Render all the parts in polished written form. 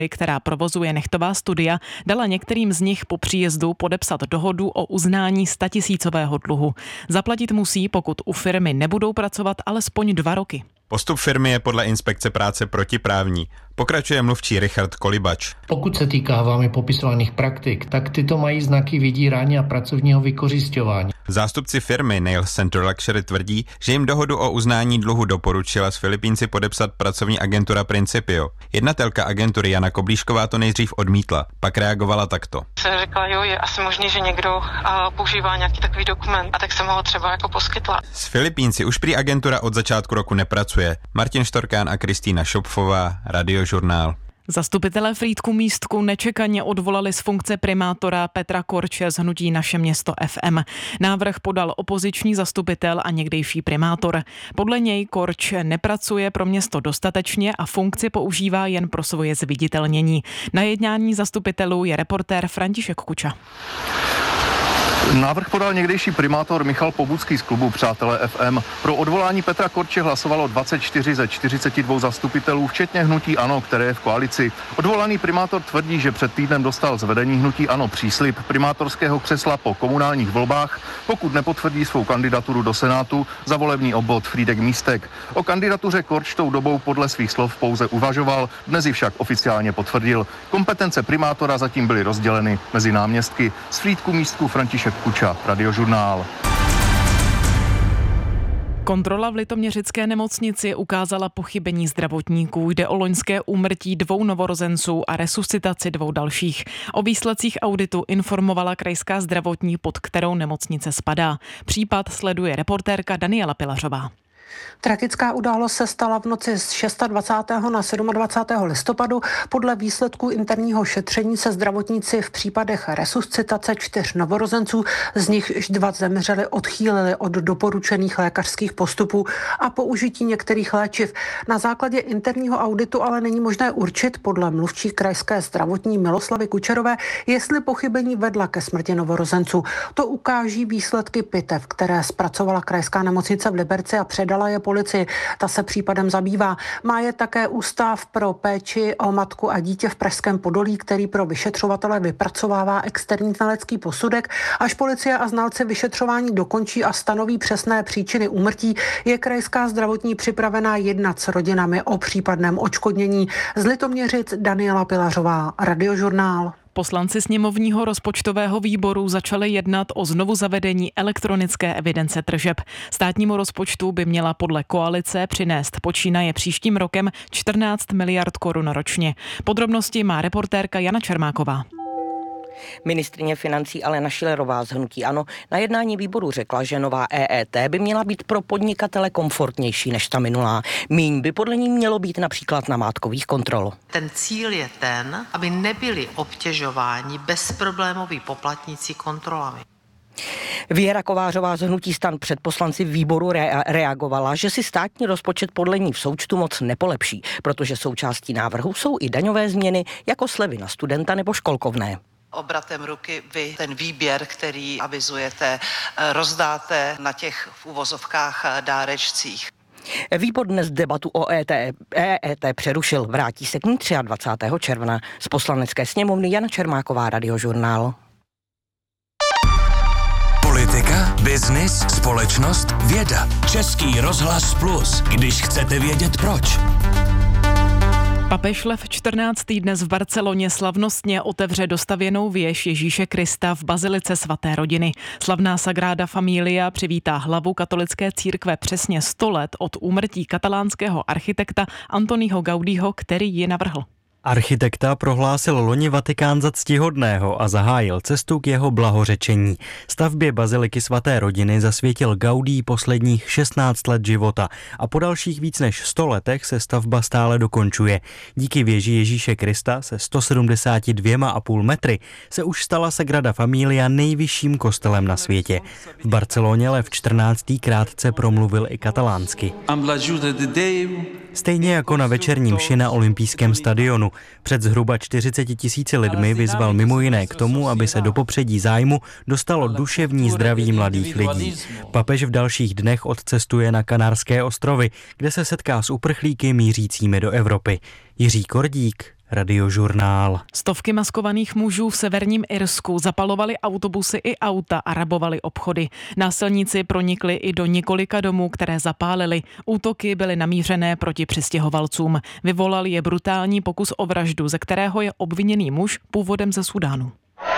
která provozuje nechtová studia, dala některým z nich po příjezdu podepsat dohodu o uznání 100 000 dluhu. Zaplatit musí, pokud u firmy nebudou pracovat alespoň 2 roky. Postup firmy je podle inspekce práce protiprávní. Pokračuje mluvčí Richard Kolibač. Pokud se týká vámi popisovaných praktik, tak tyto mají znaky vydírání a pracovního vykořisťování. Zástupci firmy Nail Center Luxury tvrdí, že jim dohodu o uznání dluhu doporučila s Filipínci podepsat pracovní agentura Principio. Jednatelka agentury Jana Koblíšková to nejdřív odmítla, pak reagovala takto. Jsem řekla, jo, je asi možný, že někdo používá nějaký takový dokument, a tak jsem ho třeba jako poskytla. S Filipínci už prý agentura od začátku roku nepracuje. Martin Štorkán a Kristýna Šopfová, Radiožurnál. Zastupitelé Frýdku Místku nečekaně odvolali z funkce primátora Petra Korče z hnutí Naše město FM. Návrh podal opoziční zastupitel a někdejší primátor. Podle něj Korč nepracuje pro město dostatečně a funkci používá jen pro svoje zviditelnění. Na jednání zastupitelů je reportér František Kuča. Návrh podal někdejší primátor Michal Pobucký z klubu Přátelé FM. Pro odvolání Petra Korče hlasovalo 24 ze 42 zastupitelů, včetně hnutí ANO, které je v koalici. Odvolaný primátor tvrdí, že před týdnem dostal z vedení hnutí ANO příslib primátorského křesla po komunálních volbách, pokud nepotvrdí svou kandidaturu do Senátu za volební obvod Frýdek Místek. O kandidatuře Korč tou dobou podle svých slov pouze uvažoval, dnes ji však oficiálně potvrdil. Kompetence primátora zatím byly rozděleny mezi náměstky. Z Frýdku Místku František Kuča, Radiožurnál. Kontrola v litoměřické nemocnici ukázala pochybení zdravotníků. Jde o loňské úmrtí 2 novorozenců a resuscitaci 2 dalších. O výsledcích auditu informovala krajská zdravotní, pod kterou nemocnice spadá. Případ sleduje reportérka Daniela Pilařová. Tragická událost se stala v noci z 26. na 27. listopadu. Podle výsledků interního šetření se zdravotníci v případech resuscitace 4 novorozenců, z nichž 2 zemřeli, odchýlili od doporučených lékařských postupů a použití některých léčiv. Na základě interního auditu ale není možné určit, podle mluvčí krajské zdravotní Miloslavy Kučerové, jestli pochybení vedla ke smrti novorozenců. To ukáží výsledky pitev, které zpracovala krajská nemocnice v Liberci a předala je policii. Ta se případem zabývá. Má je také Ústav pro péči o matku a dítě v Pražském Podolí, který pro vyšetřovatele vypracovává externí znalecký posudek. Až policie a znalci vyšetřování dokončí a stanoví přesné příčiny úmrtí, je krajská zdravotní připravená jednat s rodinami o případném odškodnění. Z Litoměřic Daniela Pilařová, Radiožurnál. Poslanci sněmovního rozpočtového výboru začali jednat o znovuzavedení elektronické evidence tržeb. Státnímu rozpočtu by měla podle koalice přinést počínaje příštím rokem 14 miliard korun ročně. Podrobnosti má reportérka Jana Čermáková. Ministryně financí Alena Schillerová z hnutí ANO na jednání výboru řekla, že nová EET by měla být pro podnikatele komfortnější než ta minulá. Míň by podle ní mělo být například namátkových kontrol. Ten cíl je ten, aby nebyli obtěžováni bezproblémoví poplatníci kontrolami. Věra Kovářová z hnutí STAN před poslanci výboru reagovala, že si státní rozpočet podle ní v součtu moc nepolepší, protože součástí návrhu jsou i daňové změny jako slevy na studenta nebo školkovné. Obratem ruky vy ten výběr, který avizujete, rozdáte na těch v uvozovkách dárečcích. Výbor dnes debatu o EET přerušil. Vrátí se k ní 23. června. Z Poslanecké sněmovny Jana Čermáková, Radiožurnál. Politika, biznis, společnost, věda. Český rozhlas Plus, když chcete vědět proč. Papež Lev 14. dnes v Barceloně slavnostně otevře dostavěnou věž Ježíše Krista v bazilice svaté rodiny. Slavná Sagrada Familia přivítá hlavu katolické církve přesně 100 let od úmrtí katalánského architekta Antoniho Gaudího, který ji navrhl. Architekta prohlásil loni Vatikán za ctihodného a zahájil cestu k jeho blahořečení. Stavbě baziliky svaté rodiny zasvětil Gaudí posledních 16 let života a po dalších víc než 100 letech se stavba stále dokončuje. Díky věži Ježíše Krista se 172,5 metry se už stala Sagrada Familia nejvyšším kostelem na světě. V Barceloně Lev 14. krátce promluvil i katalánsky. Stejně jako na večerní mši na olympijském stadionu. Před zhruba 40 000 lidmi vyzval mimo jiné k tomu, aby se do popředí zájmu dostalo duševní zdraví mladých lidí. Papež v dalších dnech odcestuje na Kanárské ostrovy, kde se setká s uprchlíky mířícími do Evropy. Jiří Kordík, Radiožurnál. Stovky maskovaných mužů v severním Irsku zapalovali autobusy i auta a rabovali obchody. Násilníci pronikli i do několika domů, které zapálili. Útoky byly namířené proti přistěhovalcům. Vyvolal je brutální pokus o vraždu, ze kterého je obviněný muž původem ze Sudánu.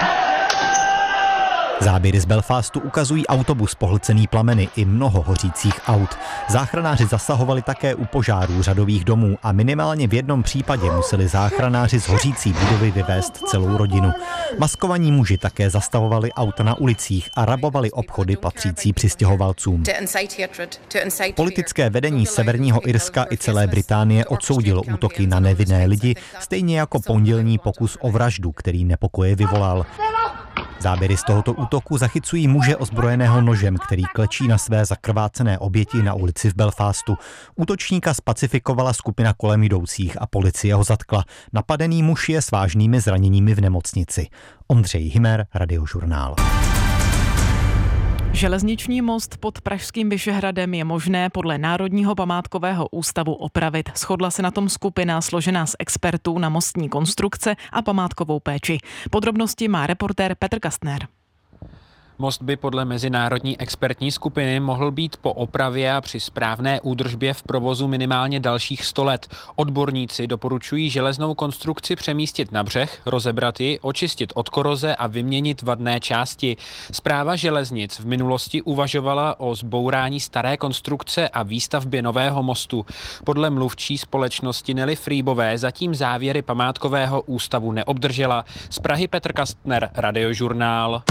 Záběry z Belfastu ukazují autobus pohlcený plameny i mnoho hořících aut. Záchranáři zasahovali také u požárů řadových domů a minimálně v jednom případě museli záchranáři z hořící budovy vyvést celou rodinu. Maskovaní muži také zastavovali auta na ulicích a rabovali obchody patřící přistěhovalcům. Politické vedení Severního Irska i celé Británie odsoudilo útoky na nevinné lidi, stejně jako pondělní pokus o vraždu, který nepokoje vyvolal. Záběry z tohoto útoku zachycují muže ozbrojeného nožem, který klečí na své zakrvácené oběti na ulici v Belfastu. Útočníka spacifikovala skupina kolem jdoucích a policie ho zatkla. Napadený muž je s vážnými zraněními v nemocnici. Ondřej Himer, Radiožurnál. Železniční most pod pražským Vyšehradem je možné podle Národního památkového ústavu opravit. Shodla se na tom skupina složená z expertů na mostní konstrukce a památkovou péči. Podrobnosti má reportér Petr Kastner. Most by podle mezinárodní expertní skupiny mohl být po opravě a při správné údržbě v provozu minimálně dalších 100 let. Odborníci doporučují železnou konstrukci přemístit na břeh, rozebrat ji, očistit od koroze a vyměnit vadné části. Správa železnic v minulosti uvažovala o zbourání staré konstrukce a výstavbě nového mostu. Podle mluvčí společnosti Nelly Frýbové zatím závěry památkového ústavu neobdržela. Z Prahy Petr Kastner, Radiožurnál.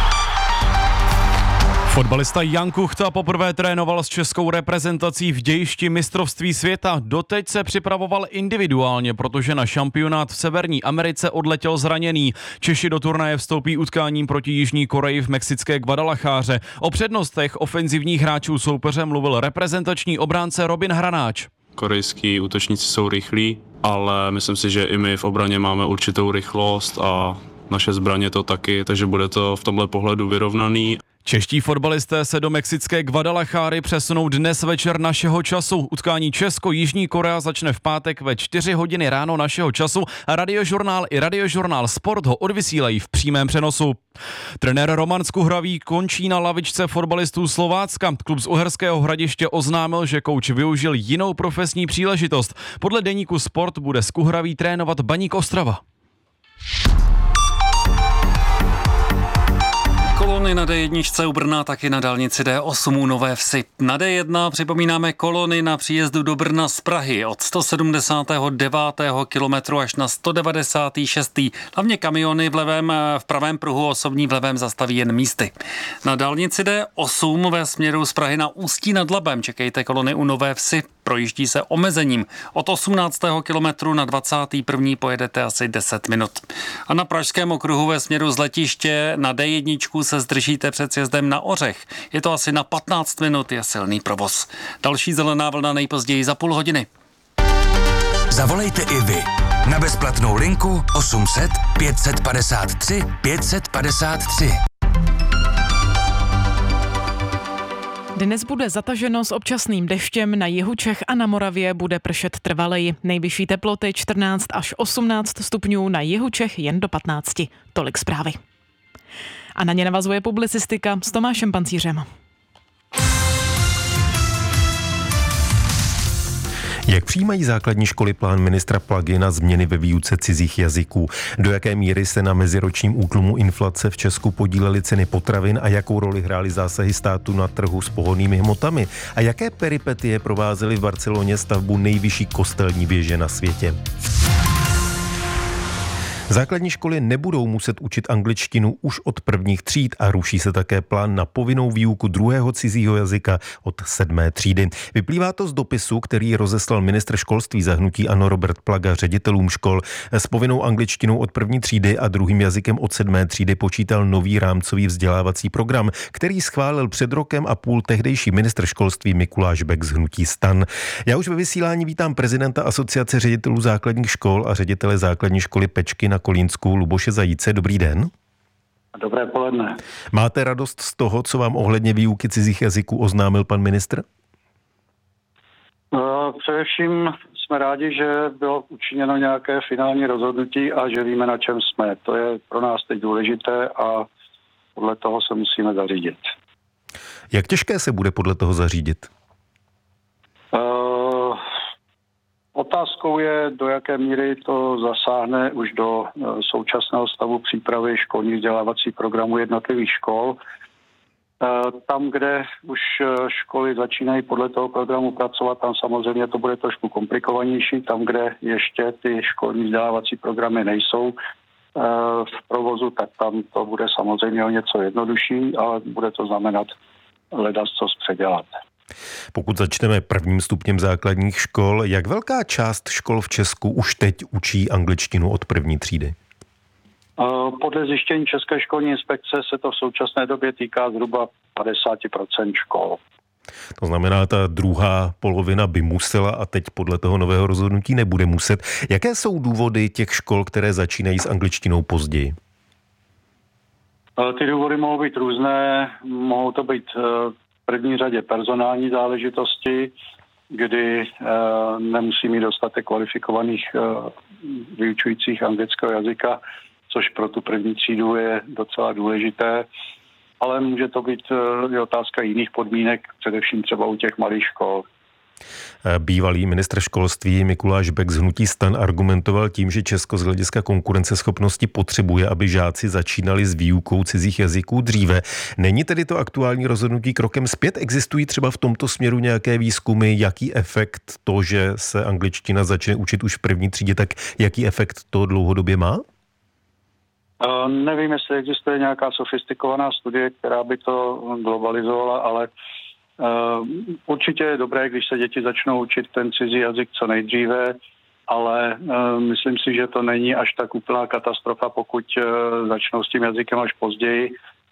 Fotbalista Jan Kuchta poprvé trénoval s českou reprezentací v dějišti mistrovství světa. Doteď se připravoval individuálně, protože na šampionát v Severní Americe odletěl zraněný. Češi do turnaje vstoupí utkáním proti Jižní Koreji v mexické Guadalajáře. O přednostech ofenzivních hráčů soupeře mluvil reprezentační obránce Robin Hranáč. Korejský útočníci jsou rychlí, ale myslím si, že i my v obraně máme určitou rychlost a naše zbraně to taky, takže bude to v tomhle pohledu vyrovnaný. Čeští fotbalisté se do mexické Guadalajáry přesunou dnes večer našeho času. Utkání Česko-Jižní Korea začne v pátek ve 4 hodiny ráno našeho času a Radiožurnál i Radiožurnál Sport ho odvysílají v přímém přenosu. Trenér Roman Skuhravý končí na lavičce fotbalistů Slovácka. Klub z Uherského Hradiště oznámil, že kouč využil jinou profesní příležitost. Podle deníku Sport bude Skuhravý trénovat Baník Ostrava. Kolony na D1 u Brna, taky na dálnici D8 u Nové Vsi. Na D1 připomínáme kolony na příjezdu do Brna z Prahy od 179. kilometru až na 196. Hlavně kamiony v pravém pruhu, osobní v levém zastaví jen místy. Na dálnici D8 ve směru z Prahy na Ústí nad Labem čekejte kolony u Nové Vsi. Projíždí se omezením. Od 18. kilometru na 21. pojedete asi 10 minut. A na Pražském okruhu ve směru z letiště na D1 se zdržíte před sjezdem na Ořech. Je to asi na 15 minut, je silný provoz. Další zelená vlna nejpozději za půl hodiny. Zavolejte i vy na bezplatnou linku 800 553 553. Dnes bude zataženo s občasným deštěm, na jihu Čech a na Moravě bude pršet trvaleji. Nejvyšší teploty 14 až 18 stupňů, na jihu Čech jen do 15. Tolik zprávy. A na ně navazuje publicistika s Tomášem Pancířem. Jak přijímají základní školy plán ministra Plagy na změny ve výuce cizích jazyků? Do jaké míry se na meziročním útlumu inflace v Česku podílely ceny potravin a jakou roli hrály zásahy státu na trhu s pohonnými hmotami? A jaké peripetie provázely v Barceloně stavbu nejvyšší kostelní věže na světě? Základní školy nebudou muset učit angličtinu už od prvních tříd a ruší se také plán na povinnou výuku druhého cizího jazyka od 7. třídy. Vyplývá to z dopisu, který rozeslal ministr školství za hnutí ANO Robert Plaga ředitelům škol. S povinnou angličtinou od první třídy a druhým jazykem od 7. třídy počítal nový rámcový vzdělávací program, který schválil před rokem a půl tehdejší ministr školství Mikuláš Bek z hnutí STAN. Já už ve vysílání vítám prezidenta Asociace ředitelů základních škol a ředitele základní školy Pečky na Kolínsku Luboše Zajíce. Dobrý den. Dobré poledne. Máte radost z toho, co vám ohledně výuky cizích jazyků oznámil pan ministr? Především jsme rádi, že bylo učiněno nějaké finální rozhodnutí a že víme, na čem jsme. To je pro nás teď důležité a podle toho se musíme zařídit. Jak těžké se bude podle toho zařídit? Otázkou je, do jaké míry to zasáhne už do současného stavu přípravy školních vzdělávacích programů jednotlivých škol. Tam, kde už školy začínají podle toho programu pracovat, tam samozřejmě to bude trošku komplikovanější. Tam, kde ještě ty školní vzdělávací programy nejsou v provozu, tak tam to bude samozřejmě o něco jednodušší, ale bude to znamenat ledasco předělat. Pokud začneme prvním stupněm základních škol, jak velká část škol v Česku už teď učí angličtinu od první třídy? Podle zjištění České školní inspekce se to v současné době týká zhruba 50% škol. To znamená, ta druhá polovina by musela a teď podle toho nového rozhodnutí nebude muset. Jaké jsou důvody těch škol, které začínají s angličtinou později? Ty důvody mohou být různé, mohou to být v první řadě personální záležitosti, kdy nemusí mít dostatek kvalifikovaných vyučujících anglického jazyka, což pro tu první třídu je docela důležité, ale může to být i otázka jiných podmínek, především třeba u těch malých škol. Bývalý ministr školství Mikuláš Bek z hnutí STAN argumentoval tím, že Česko z hlediska konkurenceschopnosti potřebuje, aby žáci začínali s výukou cizích jazyků dříve. Není tedy to aktuální rozhodnutí krokem zpět? Existují třeba v tomto směru nějaké výzkumy, jaký efekt to, že se angličtina začne učit už v první třídě, tak jaký efekt to dlouhodobě má? Nevím, jestli existuje nějaká sofistikovaná studie, která by to globalizovala, ale určitě je dobré, když se děti začnou učit ten cizí jazyk co nejdříve, ale myslím si, že to není až tak úplná katastrofa, pokud začnou s tím jazykem až později.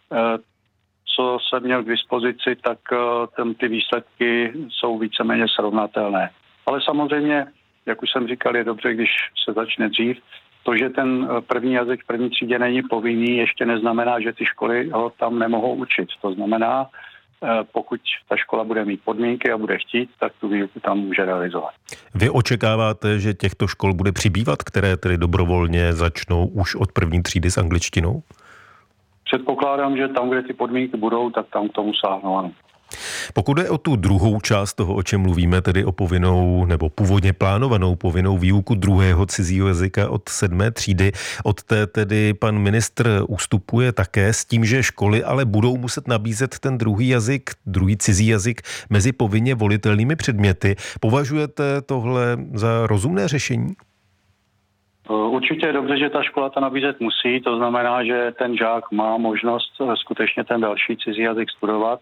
Co jsem měl k dispozici, tak ty výsledky jsou víceméně srovnatelné. Ale samozřejmě, jak už jsem říkal, je dobře, když se začne dřív. To, že ten první jazyk v první třídě není povinný, ještě neznamená, že ty školy ho tam nemohou učit. To znamená, pokud ta škola bude mít podmínky a bude chtít, tak tu výuku tam může realizovat. Vy očekáváte, že těchto škol bude přibývat, které tedy dobrovolně začnou už od první třídy s angličtinou? Předpokládám, že tam, kde ty podmínky budou, tak tam k tomu sáhnou, ano. Pokud je o tu druhou část toho, o čem mluvíme, tedy o povinnou nebo původně plánovanou povinnou výuku druhého cizího jazyka od 7. třídy, od té tedy pan ministr ustupuje také s tím, že školy ale budou muset nabízet ten druhý cizí jazyk mezi povinně volitelnými předměty. Považujete tohle za rozumné řešení? Určitě je dobře, že ta škola to nabízet musí, to znamená, že ten žák má možnost skutečně ten další cizí jazyk studovat.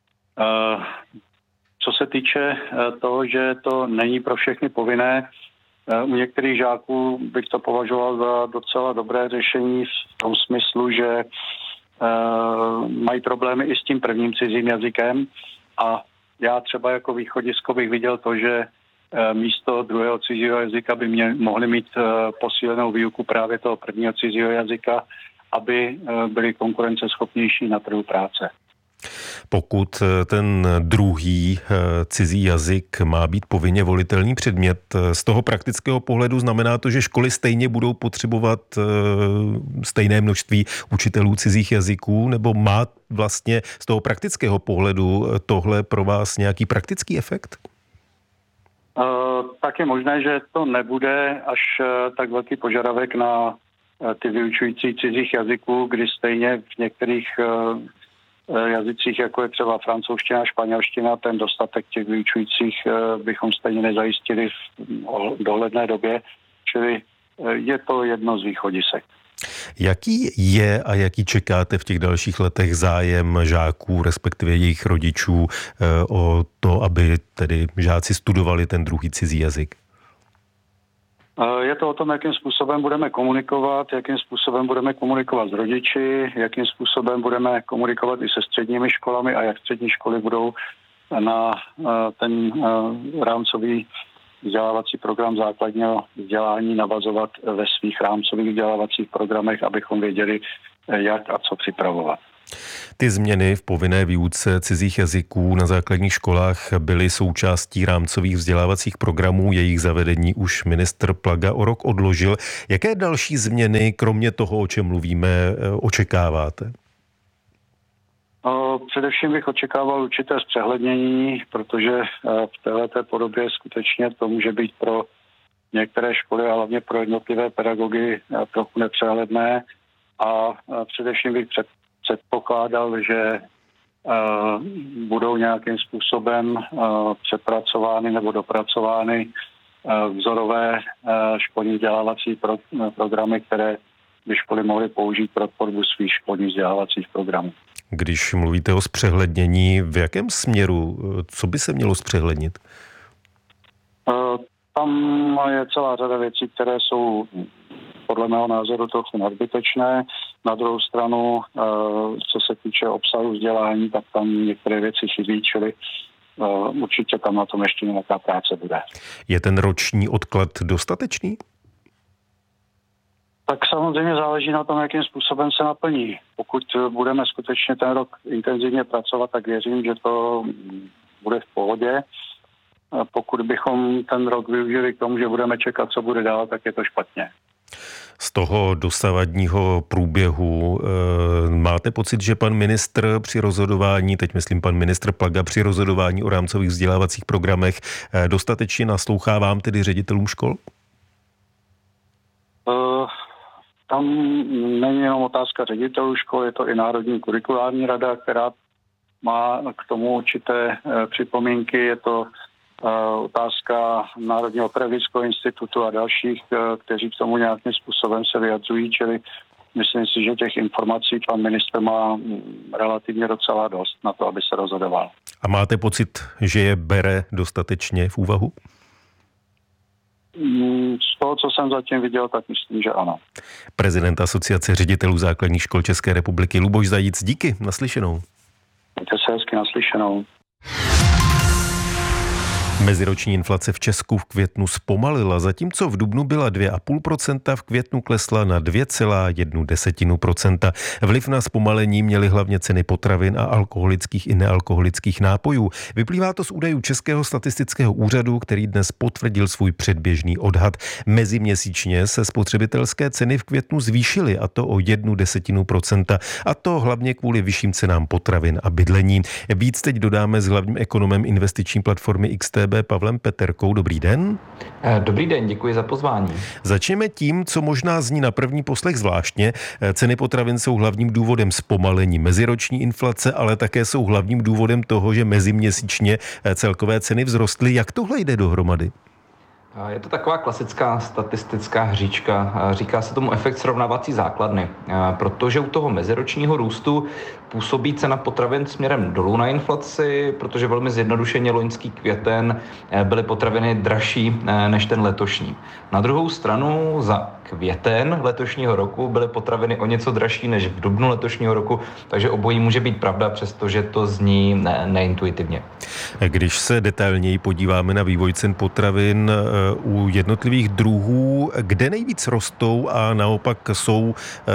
Co se týče toho, že to není pro všechny povinné, u některých žáků bych to považoval za docela dobré řešení v tom smyslu, že mají problémy i s tím prvním cizím jazykem a já třeba jako východisko bych viděl to, že místo druhého cizího jazyka by mohli mít posílenou výuku právě toho prvního cizího jazyka, aby byli konkurenceschopnější na trhu práce. Pokud ten druhý cizí jazyk má být povinně volitelný předmět, z toho praktického pohledu znamená to, že školy stejně budou potřebovat stejné množství učitelů cizích jazyků, nebo má vlastně z toho praktického pohledu tohle pro vás nějaký praktický efekt? Tak je možné, že to nebude až tak velký požadavek na ty vyučující cizích jazyků, kdy stejně v některých jazycích, jako je třeba francouzština a španělština, ten dostatek těch vyučujících bychom stejně nezajistili v dohledné době, čili je to jedno z východisek. Jaký je a jaký čekáte v těch dalších letech zájem žáků, respektive jejich rodičů o to, aby tedy žáci studovali ten druhý cizí jazyk? Je to o tom, jakým způsobem budeme komunikovat, jakým způsobem budeme komunikovat s rodiči, jakým způsobem budeme komunikovat i se středními školami a jak střední školy budou na ten rámcový vzdělávací program základního vzdělání navazovat ve svých rámcových vzdělávacích programech, abychom věděli, jak a co připravovat. Ty změny v povinné výuce cizích jazyků na základních školách byly součástí rámcových vzdělávacích programů. Jejich zavedení už ministr Plaga o rok odložil. Jaké další změny, kromě toho, o čem mluvíme, očekáváte? Především bych očekával určité zpřehlednění, protože v této podobě skutečně to může být pro některé školy a hlavně pro jednotlivé pedagogy trochu nepřehledné a především bych předpokládal, že budou nějakým způsobem přepracovány nebo dopracovány vzorové školní vzdělávací programy, které by školy mohly použít pro tvorbu svých školních vzdělávacích programů. Když mluvíte o zpřehlednění, v jakém směru, co by se mělo zpřehlednit? Tam je celá řada věcí, které jsou podle mého názoru trochu nadbytečné. Na druhou stranu, co se týče obsahu vzdělání, tak tam některé věci chybí, čili určitě tam na tom ještě nějaká práce bude. Je ten roční odklad dostatečný? Tak samozřejmě záleží na tom, jakým způsobem se naplní. Pokud budeme skutečně ten rok intenzivně pracovat, tak věřím, že to bude v pohodě. Pokud bychom ten rok využili k tomu, že budeme čekat, co bude dál, tak je to špatně. Z toho dosavadního průběhu máte pocit, že pan ministr při rozhodování, teď myslím pan ministr Plaga, při rozhodování o rámcových vzdělávacích programech dostatečně naslouchá vám, tedy ředitelům škol? Tam není jenom otázka ředitelů škol, je to i Národní kurikulární rada, která má k tomu určité připomínky. Je to otázka Národního pedagogického institutu a dalších, kteří k tomu nějakým způsobem se vyjadřují, čili myslím si, že těch informací pan ministr má relativně docela dost na to, aby se rozhodoval. A máte pocit, že je bere dostatečně v úvahu? Z toho, co jsem zatím viděl, tak myslím, že ano. Prezident Asociace ředitelů základních škol České republiky Luboš Zajíc, díky, naslyšenou. Mějte se hezky, naslyšenou. Meziroční inflace v Česku v květnu zpomalila, zatímco v dubnu byla 2,5%, v květnu klesla na 2,1%. Vliv na zpomalení měly hlavně ceny potravin a alkoholických i nealkoholických nápojů. Vyplývá to z údajů Českého statistického úřadu, který dnes potvrdil svůj předběžný odhad. Meziměsíčně se spotřebitelské ceny v květnu zvýšily, a to o 0,1%, a to hlavně kvůli vyšším cenám potravin a bydlení. Víc teď dodáme s hlavním ekonomem investiční platformy XTB Pavlem Peterkou. Dobrý den. Dobrý den, děkuji za pozvání. Začněme tím, co možná zní na první poslech zvláštně. Ceny potravin jsou hlavním důvodem zpomalení meziroční inflace, ale také jsou hlavním důvodem toho, že meziměsíčně celkové ceny vzrostly. Jak tohle jde dohromady? Je to taková klasická statistická hříčka. Říká se tomu efekt srovnávací základny, protože u toho meziročního růstu působí cena potravin směrem dolů na inflaci, protože velmi zjednodušeně loňský květen byly potraviny dražší než ten letošní. Na druhou stranu za květen letošního roku byly potraviny o něco dražší než v dubnu letošního roku, takže obojí může být pravda, přestože to zní neintuitivně. Když se detailněji podíváme na vývoj cen potravin u jednotlivých druhů, kde nejvíc rostou a naopak jsou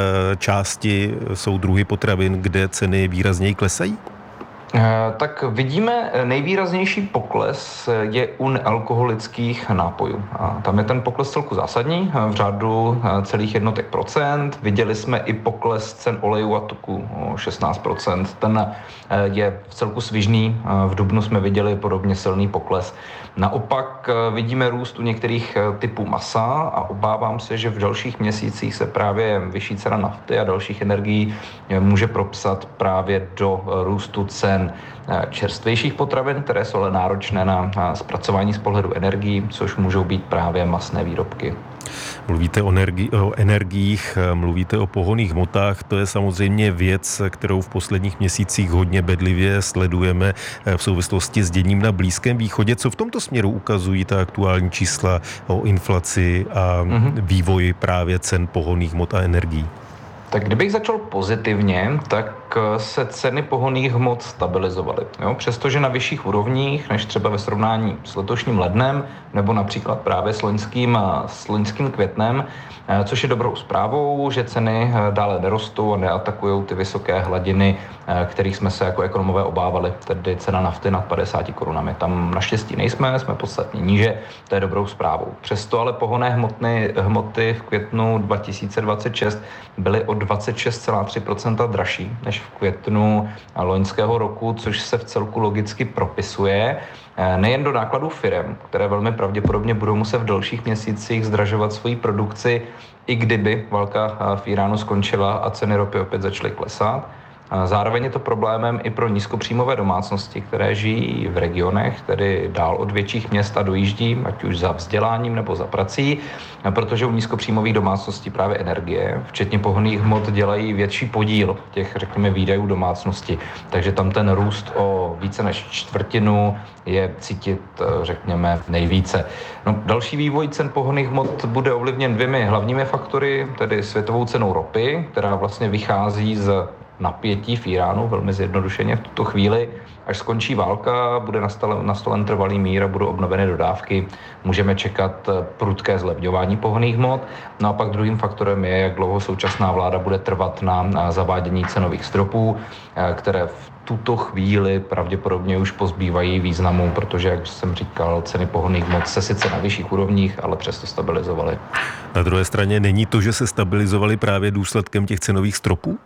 druhy potravin, kde ceny výrazněji klesají? Tak vidíme nejvýraznější pokles je u nealkoholických nápojů. A tam je ten pokles celku zásadní, v řádu celých jednotek procent. Viděli jsme i pokles cen olejů a tuku o 16%. Ten je v celku svižný. V dubnu jsme viděli podobně silný pokles. Naopak vidíme růst u některých typů masa a obávám se, že v dalších měsících se právě vyšší cena nafty a dalších energií může propsat právě do růstu cen čerstvějších potravin, které jsou ale náročné na zpracování z pohledu energií, což můžou být právě masné výrobky. Mluvíte o energiích, mluvíte o pohonných hmotách, to je samozřejmě věc, kterou v posledních měsících hodně bedlivě sledujeme v souvislosti s děním na Blízkém východě. Co v tomto směru ukazují ta aktuální čísla o inflaci a vývoji právě cen pohonných hmot a energií? Tak kdybych začal pozitivně, tak se ceny pohonných hmot stabilizovaly. Přestože na vyšších úrovních, než třeba ve srovnání s letošním lednem, nebo například právě s loňským květnem, což je dobrou zprávou, že ceny dále nerostou a neatakují ty vysoké hladiny, kterých jsme se jako ekonomové obávali, tedy cena nafty nad 50 korunami. Tam naštěstí nejsme, jsme podstatně níže, to je dobrou zprávou. Přesto ale pohonné hmoty v květnu 2026 byly o 26,3% dražší než v květnu loňského roku, což se v celku logicky propisuje nejen do nákladů firem, které velmi pravděpodobně budou muset v dalších měsících zdražovat svoji produkci, i kdyby válka v Iránu skončila a ceny ropy opět začaly klesat. Zároveň je to problémem i pro nízkopříjmové domácnosti, které žijí v regionech, tedy dál od větších měst a dojíždí, ať už za vzděláním nebo za prací, protože u nízkopříjmových domácností právě energie, včetně pohonných hmot, dělají větší podíl těch, řekněme, výdajů domácnosti. Takže tam ten růst o více než čtvrtinu je cítit, řekněme, nejvíce. Další vývoj cen pohonných hmot bude ovlivněn dvěmi hlavními faktory, tedy světovou cenou ropy, která vlastně vychází z napětí v Iránu, velmi zjednodušeně v tuto chvíli. Až skončí válka, bude nastolen trvalý mír a budou obnoveny dodávky. Můžeme čekat prudké zlevňování pohonných hmot. No a pak druhým faktorem je, jak dlouho současná vláda bude trvat na zavádění cenových stropů, které v tuto chvíli pravděpodobně už pozbývají významu, protože, jak jsem říkal, ceny pohonných hmot se sice na vyšších úrovních, ale přesto stabilizovaly. Na druhé straně není to, že se stabilizovaly právě důsledkem těch cenových stropů?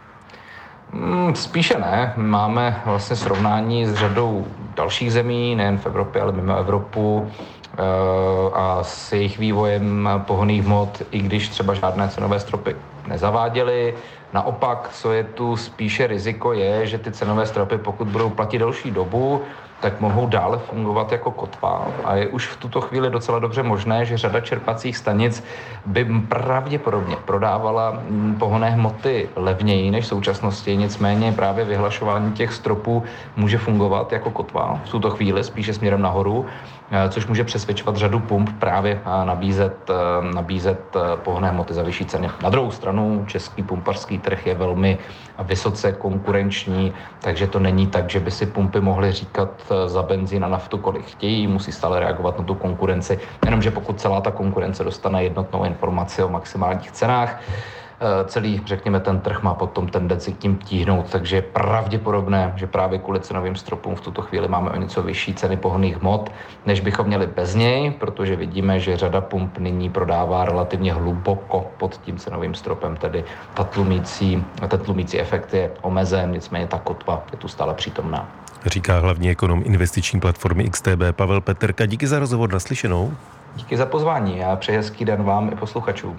Spíše ne. Máme vlastně srovnání s řadou dalších zemí, nejen v Evropě, ale mimo Evropu a s jejich vývojem pohonných hmot, i když třeba žádné cenové stropy nezaváděly. Naopak, co je tu spíše riziko, je, že ty cenové stropy, pokud budou platit delší dobu, tak mohou dále fungovat jako kotva. A je už v tuto chvíli docela dobře možné, že řada čerpacích stanic by pravděpodobně prodávala pohonné hmoty levněji než v současnosti. Nicméně právě vyhlašování těch stropů může fungovat jako kotva v tuto chvíli, spíše směrem nahoru, což může přesvědčovat řadu pump právě nabízet pohonné hmoty za vyšší ceny. Na druhou stranu český pumpařský trh je velmi vysoce konkurenční, takže to není tak, že by si pumpy mohly říkat za benzín a naftu, kolik chtějí, musí stále reagovat na tu konkurenci. Jenomže pokud celá ta konkurence dostane jednotnou informaci o maximálních cenách, celý, řekněme, ten trh má potom tendenci k tím tíhnout, takže je pravděpodobné, že právě kvůli cenovým stropům v tuto chvíli máme o něco vyšší ceny pohonných hmot, než bychom měli bez něj, protože vidíme, že řada pump nyní prodává relativně hluboko pod tím cenovým stropem, tedy ten tlumící efekt je omezen, nicméně ta kotva je tu stále přítomná. Říká hlavní ekonom investiční platformy XTB Pavel Peterka. Díky za rozhovor, naslyšenou. Díky za pozvání a přeji hezký den vám i posluchačům.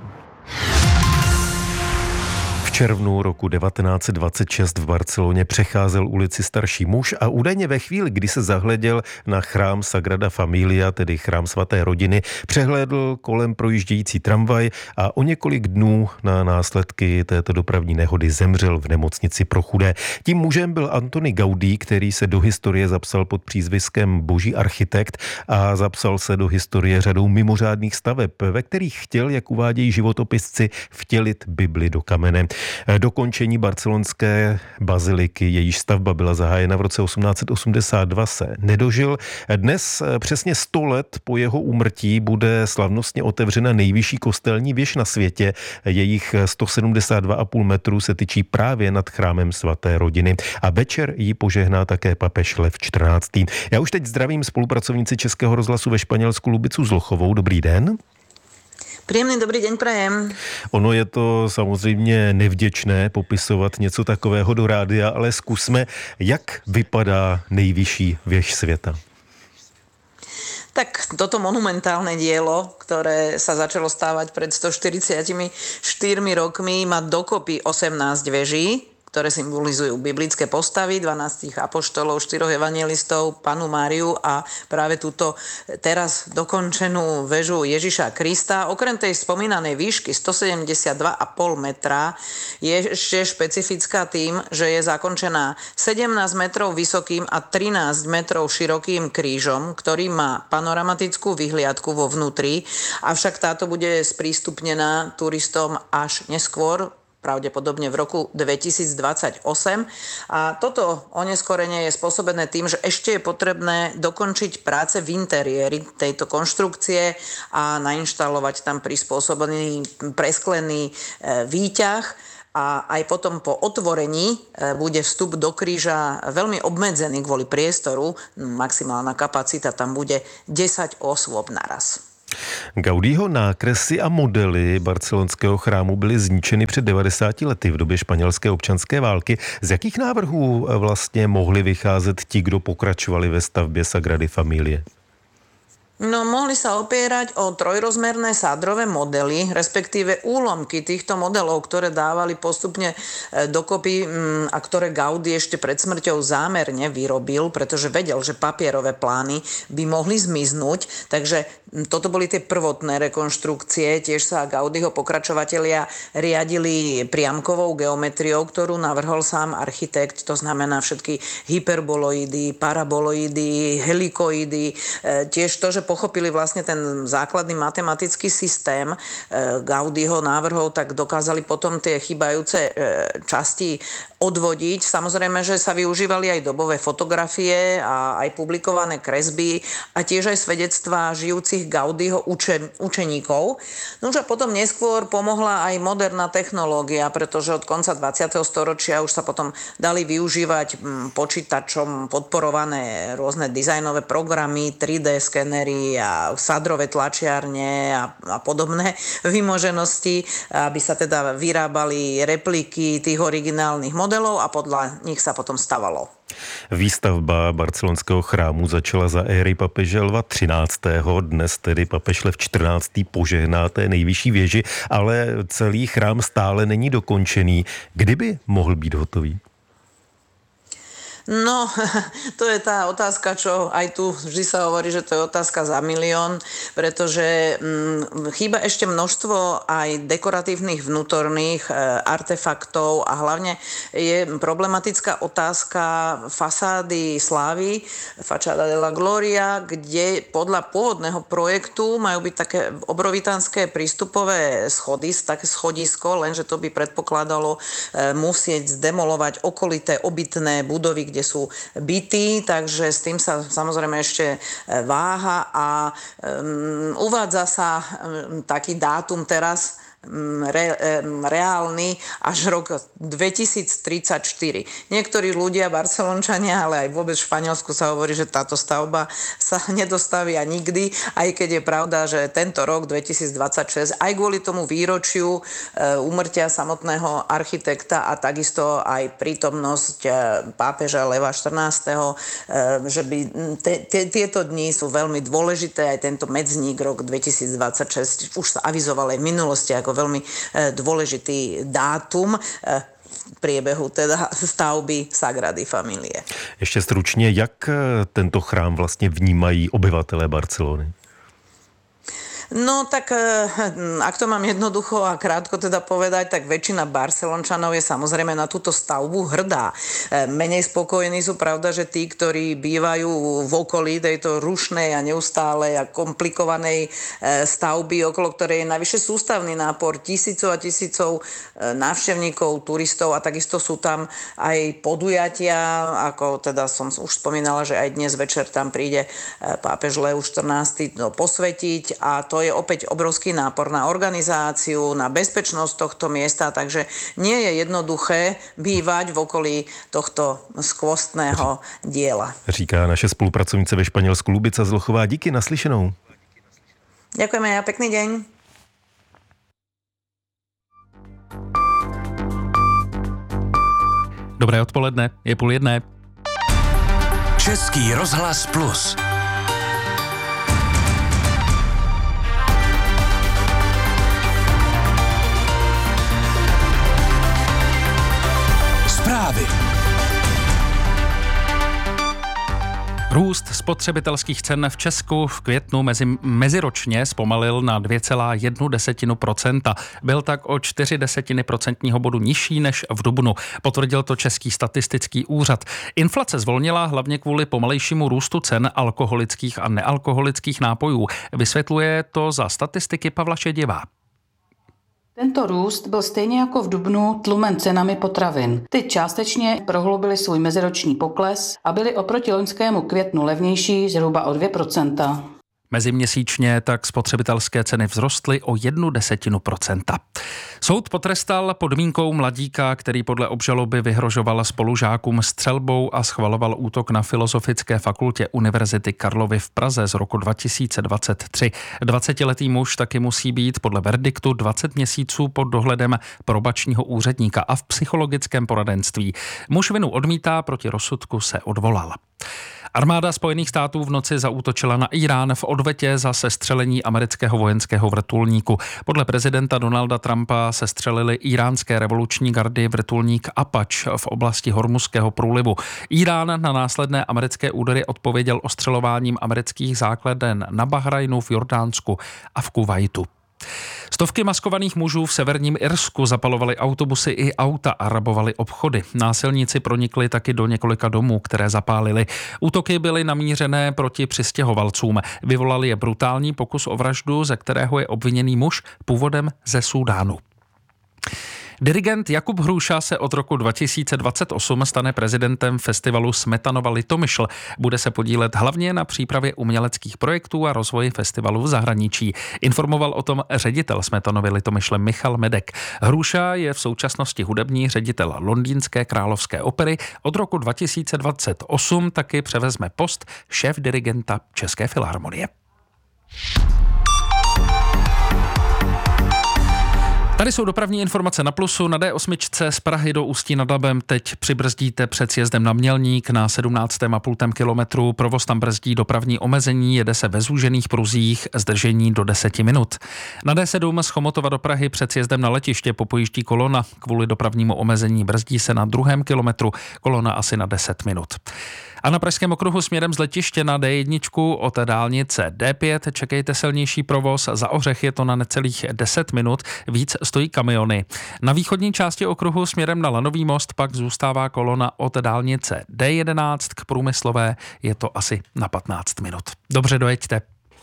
V červnu roku 1926 v Barceloně přecházel ulici starší muž a údajně ve chvíli, kdy se zahleděl na chrám Sagrada Familia, tedy chrám svaté rodiny, přehlédl kolem projíždějící tramvaj a o několik dnů na následky této dopravní nehody zemřel v nemocnici pro chudé. Tím mužem byl Antoni Gaudí, který se do historie zapsal pod přízviskem Boží architekt a zapsal se do historie řadou mimořádných staveb, ve kterých chtěl, jak uvádějí životopisci, vtělit Bibli do kamene. Dokončení barcelonské baziliky, jejíž stavba byla zahájena v roce 1882, se nedožil. Dnes přesně 100 let po jeho úmrtí bude slavnostně otevřena nejvyšší kostelní věž na světě. Jejich 172,5 metrů se tyčí právě nad chrámem svaté rodiny a večer ji požehná také papež Lev XIV. Já už teď zdravím spolupracovnici Českého rozhlasu ve Španělsku Lubicu Zlochovou. Dobrý den. Príjemný dobrý deň prajem. Ono je to samozřejmě nevděčné popisovat něco takového do rádia, ale zkusme, jak vypadá nejvyšší věž světa. Tak toto monumentálne dielo, ktoré sa začalo stávať pred 144 rokmi, má dokopy 18 veží, ktoré symbolizujú biblické postavy, 12 apoštolov, 4 evangelistov, Pannu Máriu a práve túto teraz dokončenú väžu Ježiša Krista. Okrem tej spomínanej výšky 172,5 metra je ešte špecifická tým, že je zakončená 17 metrov vysokým a 13 metrov širokým krížom, ktorý má panoramatickú vyhliadku vo vnútri, avšak táto bude sprístupnená turistom až neskôr, pravdepodobne v roku 2028. A toto oneskorenie je spôsobené tým, že ešte je potrebné dokončiť práce v interiéri tejto konštrukcie a nainštalovať tam prispôsobený presklený výťah. A aj potom po otvorení bude vstup do kríža veľmi obmedzený kvôli priestoru. Maximálna kapacita tam bude 10 osôb naraz. Gaudího nákresy a modely barcelonského chrámu byly zničeny před 90 lety v době španělské občanské války. Z jakých návrhů vlastně mohli vycházet ti, kdo pokračovali ve stavbě Sagrady Familie? No, mohli sa opierať o trojrozmerné sádrové modely, respektíve úlomky týchto modelov, ktoré dávali postupne dokopy a ktoré Gaudí ešte pred smrťou zámerne vyrobil, pretože vedel, že papierové plány by mohli zmiznúť. Takže toto boli tie prvotné rekonštrukcie. Tiež sa Gaudího pokračovatelia riadili priamkovou geometriou, ktorú navrhol sám architekt. To znamená všetky hyperboloidy, paraboloidy, helikoidy. Tiež to, že pochopili vlastne ten základný matematický systém Gaudího návrhov, tak dokázali potom tie chýbajúce časti odvodiť. Samozrejme, že sa využívali aj dobové fotografie a aj publikované kresby a tiež aj svedectvá žijúcich Gaudího učeníkov. No a potom neskôr pomohla aj moderná technológia, pretože od konca 20. storočia už sa potom dali využívať počítačom podporované rôzne dizajnové programy, 3D skenery a sadrové tlačiarne a podobné vymoženosti, aby sa teda vyrábali repliky tých originálnych modelov a podľa nich sa potom stavalo. Výstavba barcelonského chrámu začala za éry papeže Lva 13. Dnes tedy papež Lev 14. požehná té nejvyšší věži, ale celý chrám stále není dokončený. Kdyby mohl být hotový? No, to je tá otázka, čo aj tu vždy sa hovorí, že to je otázka za milión, pretože chýba ešte množstvo aj dekoratívnych vnútorných artefaktov a hlavne je problematická otázka fasády Slávy, Fachada de la Gloria, kde podľa pôvodného projektu majú byť také obrovitánske prístupové schody, také schodisko, lenže to by predpokladalo musieť zdemolovať okolité obytné budovy, kde sú byty, takže s tým sa samozrejme ešte váha a uvádza sa taký dátum teraz reálny až rok 2034. Niektorí ľudia, Barcelončania, ale aj vôbec v Španielsku sa hovorí, že táto stavba sa nedostavia nikdy, aj keď je pravda, že tento rok 2026 aj kvôli tomu výročiu úmrtia samotného architekta a takisto aj prítomnosť pápeža Leva 14., že by tieto dni sú veľmi dôležité, aj tento medzník rok 2026 už sa avizoval aj v minulosti ako veľmi dôležitý dátum v priebehu teda stavby Sagrady Familie. Ještě stručně, jak tento chrám vlastně vnímají obyvatelé Barcelony? No tak, ak to mám jednoducho a krátko teda povedať, tak väčšina Barcelončanov je samozrejme na túto stavbu hrdá. Menej spokojní sú pravda, že tí, ktorí bývajú v okolí tejto rušnej a neustálej a komplikovanej stavby, okolo ktorej je navyše sústavný nápor tisícov a tisícov návštevníkov, turistov a takisto sú tam aj podujatia, ako teda som už spomínala, že aj dnes večer tam príde pápež Lev 14. posvetiť a to je opäť obrovský nápor na organizáciu, na bezpečnosť tohto miesta, takže nie je jednoduché bývať v okolí tohto skvostného diela. Říká naše spolupracovnice ve Španělsku Lubica Zlochová. Díky, naslyšenou. Ďakujeme, ja pekný deň. Dobré odpoledne, je 12:30. Český rozhlas Plus. Zprávy. Růst spotřebitelských cen v Česku v květnu meziročně zpomalil na 2,1%. Byl tak o 0,4% bodu nižší než v dubnu. Potvrdil to Český statistický úřad. Inflace zvolnila hlavně kvůli pomalejšímu růstu cen alkoholických a nealkoholických nápojů. Vysvětluje to za statistiky Pavla Šedivá. Tento růst byl stejně jako v dubnu tlumen cenami potravin. Ty částečně prohloubily svůj meziroční pokles a byly oproti loňskému květnu levnější zhruba o 2%. Meziměsíčně tak spotřebitelské ceny vzrostly o 0,1%. Soud potrestal podmínkou mladíka, který podle obžaloby vyhrožoval spolužákům střelbou a schvaloval útok na Filozofické fakultě Univerzity Karlovy v Praze z roku 2023. 20letý muž taky musí být podle verdiktu 20 měsíců pod dohledem probačního úředníka a v psychologickém poradenství. Muž vinu odmítá, proti rozsudku se odvolal. Armáda Spojených států v noci zaútočila na Irán v odvetě za sestřelení amerického vojenského vrtulníku. Podle prezidenta Donalda Trumpa sestřelili iránské revoluční gardy vrtulník Apache v oblasti Hormuzského průlivu. Irán na následné americké údery odpověděl ostřelováním amerických základen na Bahrajnu, v Jordánsku a v Kuvajtu. Stovky maskovaných mužů v severním Irsku zapalovali autobusy i auta a rabovali obchody. Násilníci pronikli taky do několika domů, které zapálili. Útoky byly namířené proti přistěhovalcům. Vyvolali je brutální pokus o vraždu, ze kterého je obviněný muž původem ze Súdánu. Dirigent Jakub Hruša se od roku 2028 stane prezidentem festivalu Smetanova Litomyšl. Bude se podílet hlavně na přípravě uměleckých projektů a rozvoji festivalu v zahraničí. Informoval o tom ředitel Smetanovy Litomyšle Michal Medek. Hruša je v současnosti hudební ředitel Londýnské královské opery. Od roku 2028 taky převezme post šéf dirigenta České filharmonie. Tady jsou dopravní informace na Plusu. Na D8 z Prahy do Ústí nad Labem teď přibrzdíte před sjezdem na Mělník na 17,5 kilometru. Provoz tam brzdí dopravní omezení, jede se ve zúžených pruzích, zdržení do 10 minut. Na D7 z Chomutova do Prahy před sjezdem na letiště popojíždí kolona. Kvůli dopravnímu omezení brzdí se na 2. kilometru, kolona asi na 10 minut. A na Pražském okruhu směrem z letiště na D1 od dálnice D5 čekejte silnější provoz. Za Ohřech je to na necelých 10 minut, víc stojí kamiony. Na východní části okruhu směrem na Lanový most pak zůstává kolona od dálnice D11 k Průmyslové, je to asi na 15 minut. Dobře, dojeďte.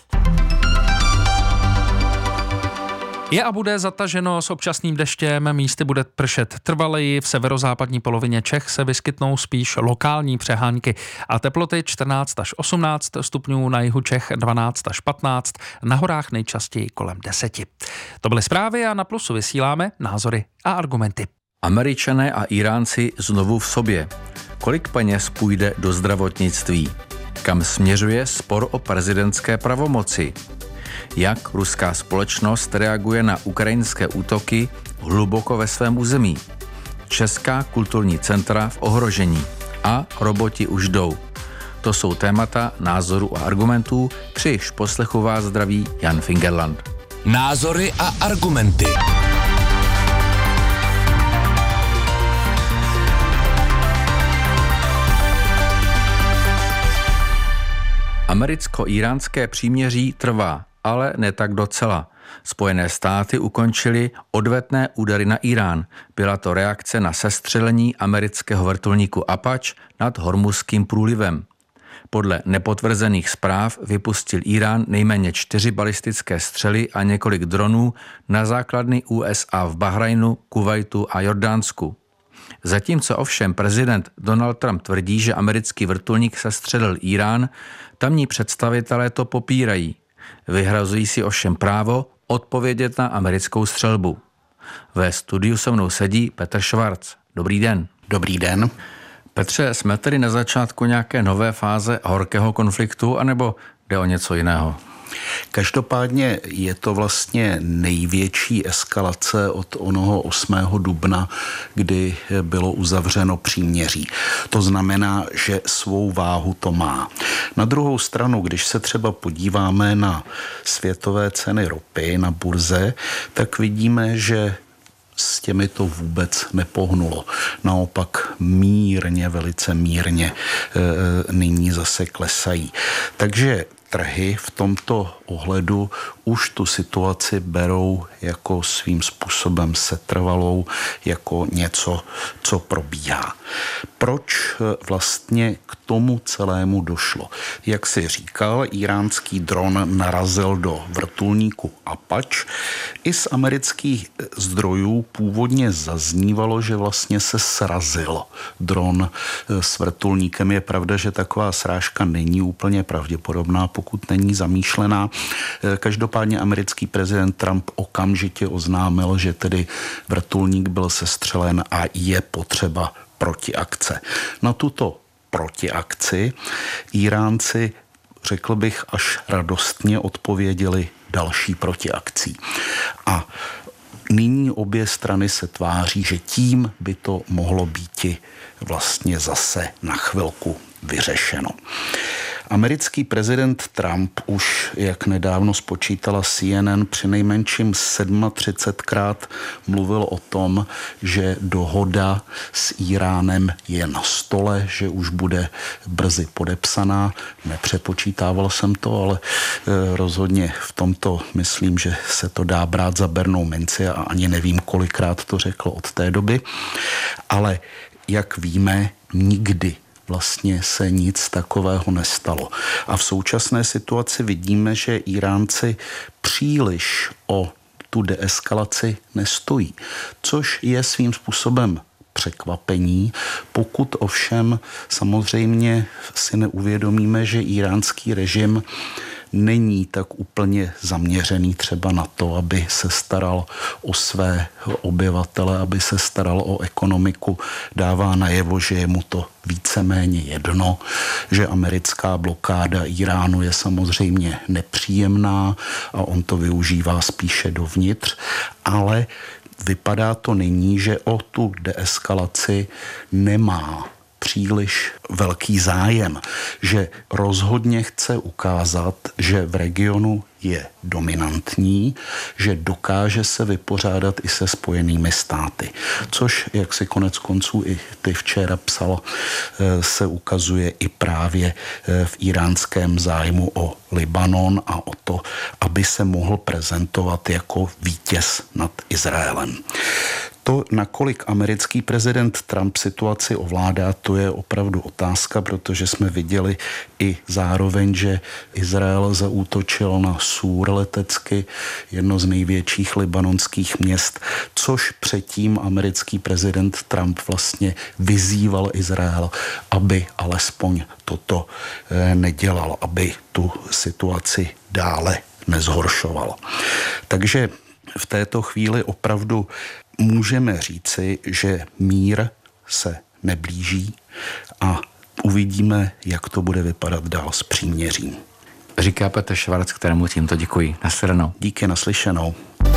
Je a bude zataženo s občasným deštěm, místy bude pršet trvaleji, v severozápadní polovině Čech se vyskytnou spíš lokální přehánky a teploty 14 až 18 stupňů, na jihu Čech 12 až 15, na horách nejčastěji kolem 10. To byly zprávy a na Plusu vysíláme názory a argumenty. Američané a Iránci znovu v sobě. Kolik peněz půjde do zdravotnictví? Kam směřuje spor o prezidentské pravomoci? Jak ruská společnost reaguje na ukrajinské útoky hluboko ve svém území? Česká kulturní centra v ohrožení a roboti už jdou. To jsou témata názoru a argumentů, při jejichž poslechu vás zdraví Jan Fingerland. Názory a argumenty. Americko-iránské příměří trvá, ale ne tak docela. Spojené státy ukončily odvetné údery na Irán. Byla to reakce na sestřelení amerického vrtulníku Apache nad Hormuzským průlivem. Podle nepotvrzených zpráv vypustil Irán nejméně 4 balistické střely a několik dronů na základny USA v Bahrajnu, Kuvajtu a Jordánsku. Zatímco ovšem prezident Donald Trump tvrdí, že americký vrtulník sestřelil Irán, tamní představitelé to popírají. Vyhrazují si ovšem právo odpovědět na americkou střelbu. Ve studiu se mnou sedí Petr Švarc. Dobrý den. Dobrý den. Petře, jsme tedy na začátku nějaké nové fáze horkého konfliktu, anebo jde o něco jiného? Každopádně je to vlastně největší eskalace od onoho 8. dubna, kdy bylo uzavřeno příměří. To znamená, že svou váhu to má. Na druhou stranu, když se třeba podíváme na světové ceny ropy na burze, tak vidíme, že s těmi to vůbec nepohnulo. Naopak mírně, velice mírně nyní zase klesají. Takže trhy v tomto ohledu už tu situaci berou jako svým způsobem setrvalou, jako něco, co probíhá. Proč vlastně k tomu celému došlo? Jak si říkal, iránský dron narazil do vrtulníku Apache. I z amerických zdrojů původně zaznívalo, že vlastně se srazil dron s vrtulníkem. Je pravda, že taková srážka není úplně pravděpodobná, pokud není zamýšlená. Každopádně americký prezident Trump okamžitě oznámil, že tedy vrtulník byl sestřelen a je potřeba protiakce. Na tuto protiakci Iránci, řekl bych, až radostně odpověděli další protiakcí. A nyní obě strany se tváří, že tím by to mohlo být vlastně zase na chvilku vyřešeno. Americký prezident Trump už, jak nedávno spočítala CNN, přinejmenším 37krát mluvil o tom, že dohoda s Iránem je na stole, že už bude brzy podepsaná. Nepřepočítával jsem to, ale rozhodně v tomto myslím, že se to dá brát za bernou minci a ani nevím, kolikrát to řekl od té doby. Ale jak víme, nikdy vlastně se nic takového nestalo. A v současné situaci vidíme, že Iránci příliš o tu deeskalaci nestojí, což je svým způsobem překvapení, pokud ovšem samozřejmě si neuvědomíme, že iránský režim není tak úplně zaměřený třeba na to, aby se staral o své obyvatele, aby se staral o ekonomiku. Dává najevo, že je mu to víceméně jedno, že americká blokáda Iránu je samozřejmě nepříjemná a on to využívá spíše dovnitř, ale vypadá to nyní, že o tu deeskalaci nemá příliš velký zájem, že rozhodně chce ukázat, že v regionu je dominantní, že dokáže se vypořádat i se Spojenými státy. Což, jak si konec konců i ty včera psal, se ukazuje i právě v iránském zájmu o Libanon a o to, aby se mohl prezentovat jako vítěz nad Izraelem. To, nakolik americký prezident Trump situaci ovládá, to je opravdu otázka, protože jsme viděli i zároveň, že Izrael zaútočil na Súr letecky, jedno z největších libanonských měst, což předtím americký prezident Trump vlastně vyzýval Izrael, aby alespoň toto nedělal, aby tu situaci dále nezhoršoval. Takže v této chvíli opravdu můžeme říci, že mír se neblíží a uvidíme, jak to bude vypadat dál s příměřím. Říká Petr Švarc, kterému tímto děkuji. Naslyšenou. Díky, naslyšenou.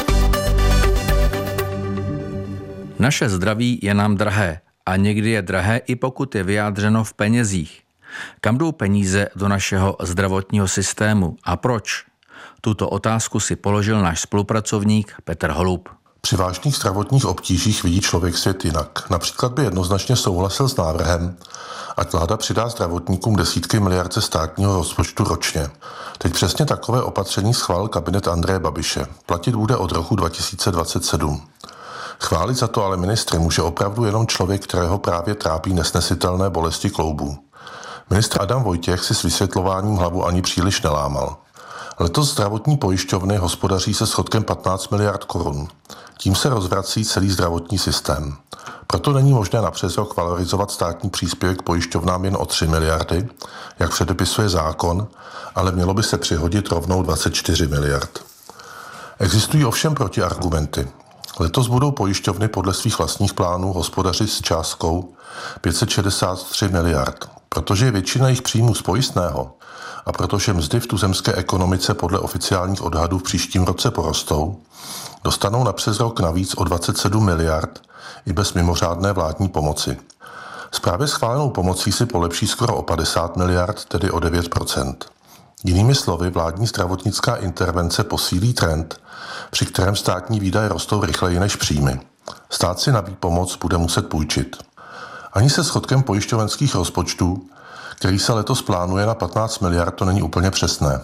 Naše zdraví je nám drahé a někdy je drahé, i pokud je vyjádřeno v penězích. Kam jdou peníze do našeho zdravotního systému a proč? Tuto otázku si položil náš spolupracovník Petr Holub. Při vážných zdravotních obtížích vidí člověk svět jinak. Například by jednoznačně souhlasil s návrhem, ať vláda přidá zdravotníkům desítky miliard ze státního rozpočtu ročně. Teď přesně takové opatření schválil kabinet Andreje Babiše. Platit bude od roku 2027. Chválit za to ale ministry může opravdu jenom člověk, kterého právě trápí nesnesitelné bolesti kloubů. Ministr Adam Vojtěch si s vysvětlováním hlavu ani příliš nelámal. Letos zdravotní pojišťovny hospodaří se schodkem 15 miliard korun. Tím se rozvrací celý zdravotní systém. Proto není možné napřes rok valorizovat státní příspěvek pojišťovnám jen o 3 miliardy, jak předepisuje zákon, ale mělo by se přihodit rovnou 24 miliard. Existují ovšem protiargumenty. Letos budou pojišťovny podle svých vlastních plánů hospodařit s částkou 563 miliard, protože většina jejich příjmů z pojistného a protože mzdy v tuzemské ekonomice podle oficiálních odhadů v příštím roce porostou, dostanou na přes rok navíc o 27 miliard i bez mimořádné vládní pomoci. S právě schválenou pomocí si polepší skoro o 50 miliard, tedy o 9%. Jinými slovy, vládní zdravotnická intervence posílí trend, při kterém státní výdaje rostou rychleji než příjmy. Stát si na výpomoc bude muset půjčit. Ani se schodkem pojišťovenských rozpočtů, který se letos plánuje na 15 miliard, to není úplně přesné.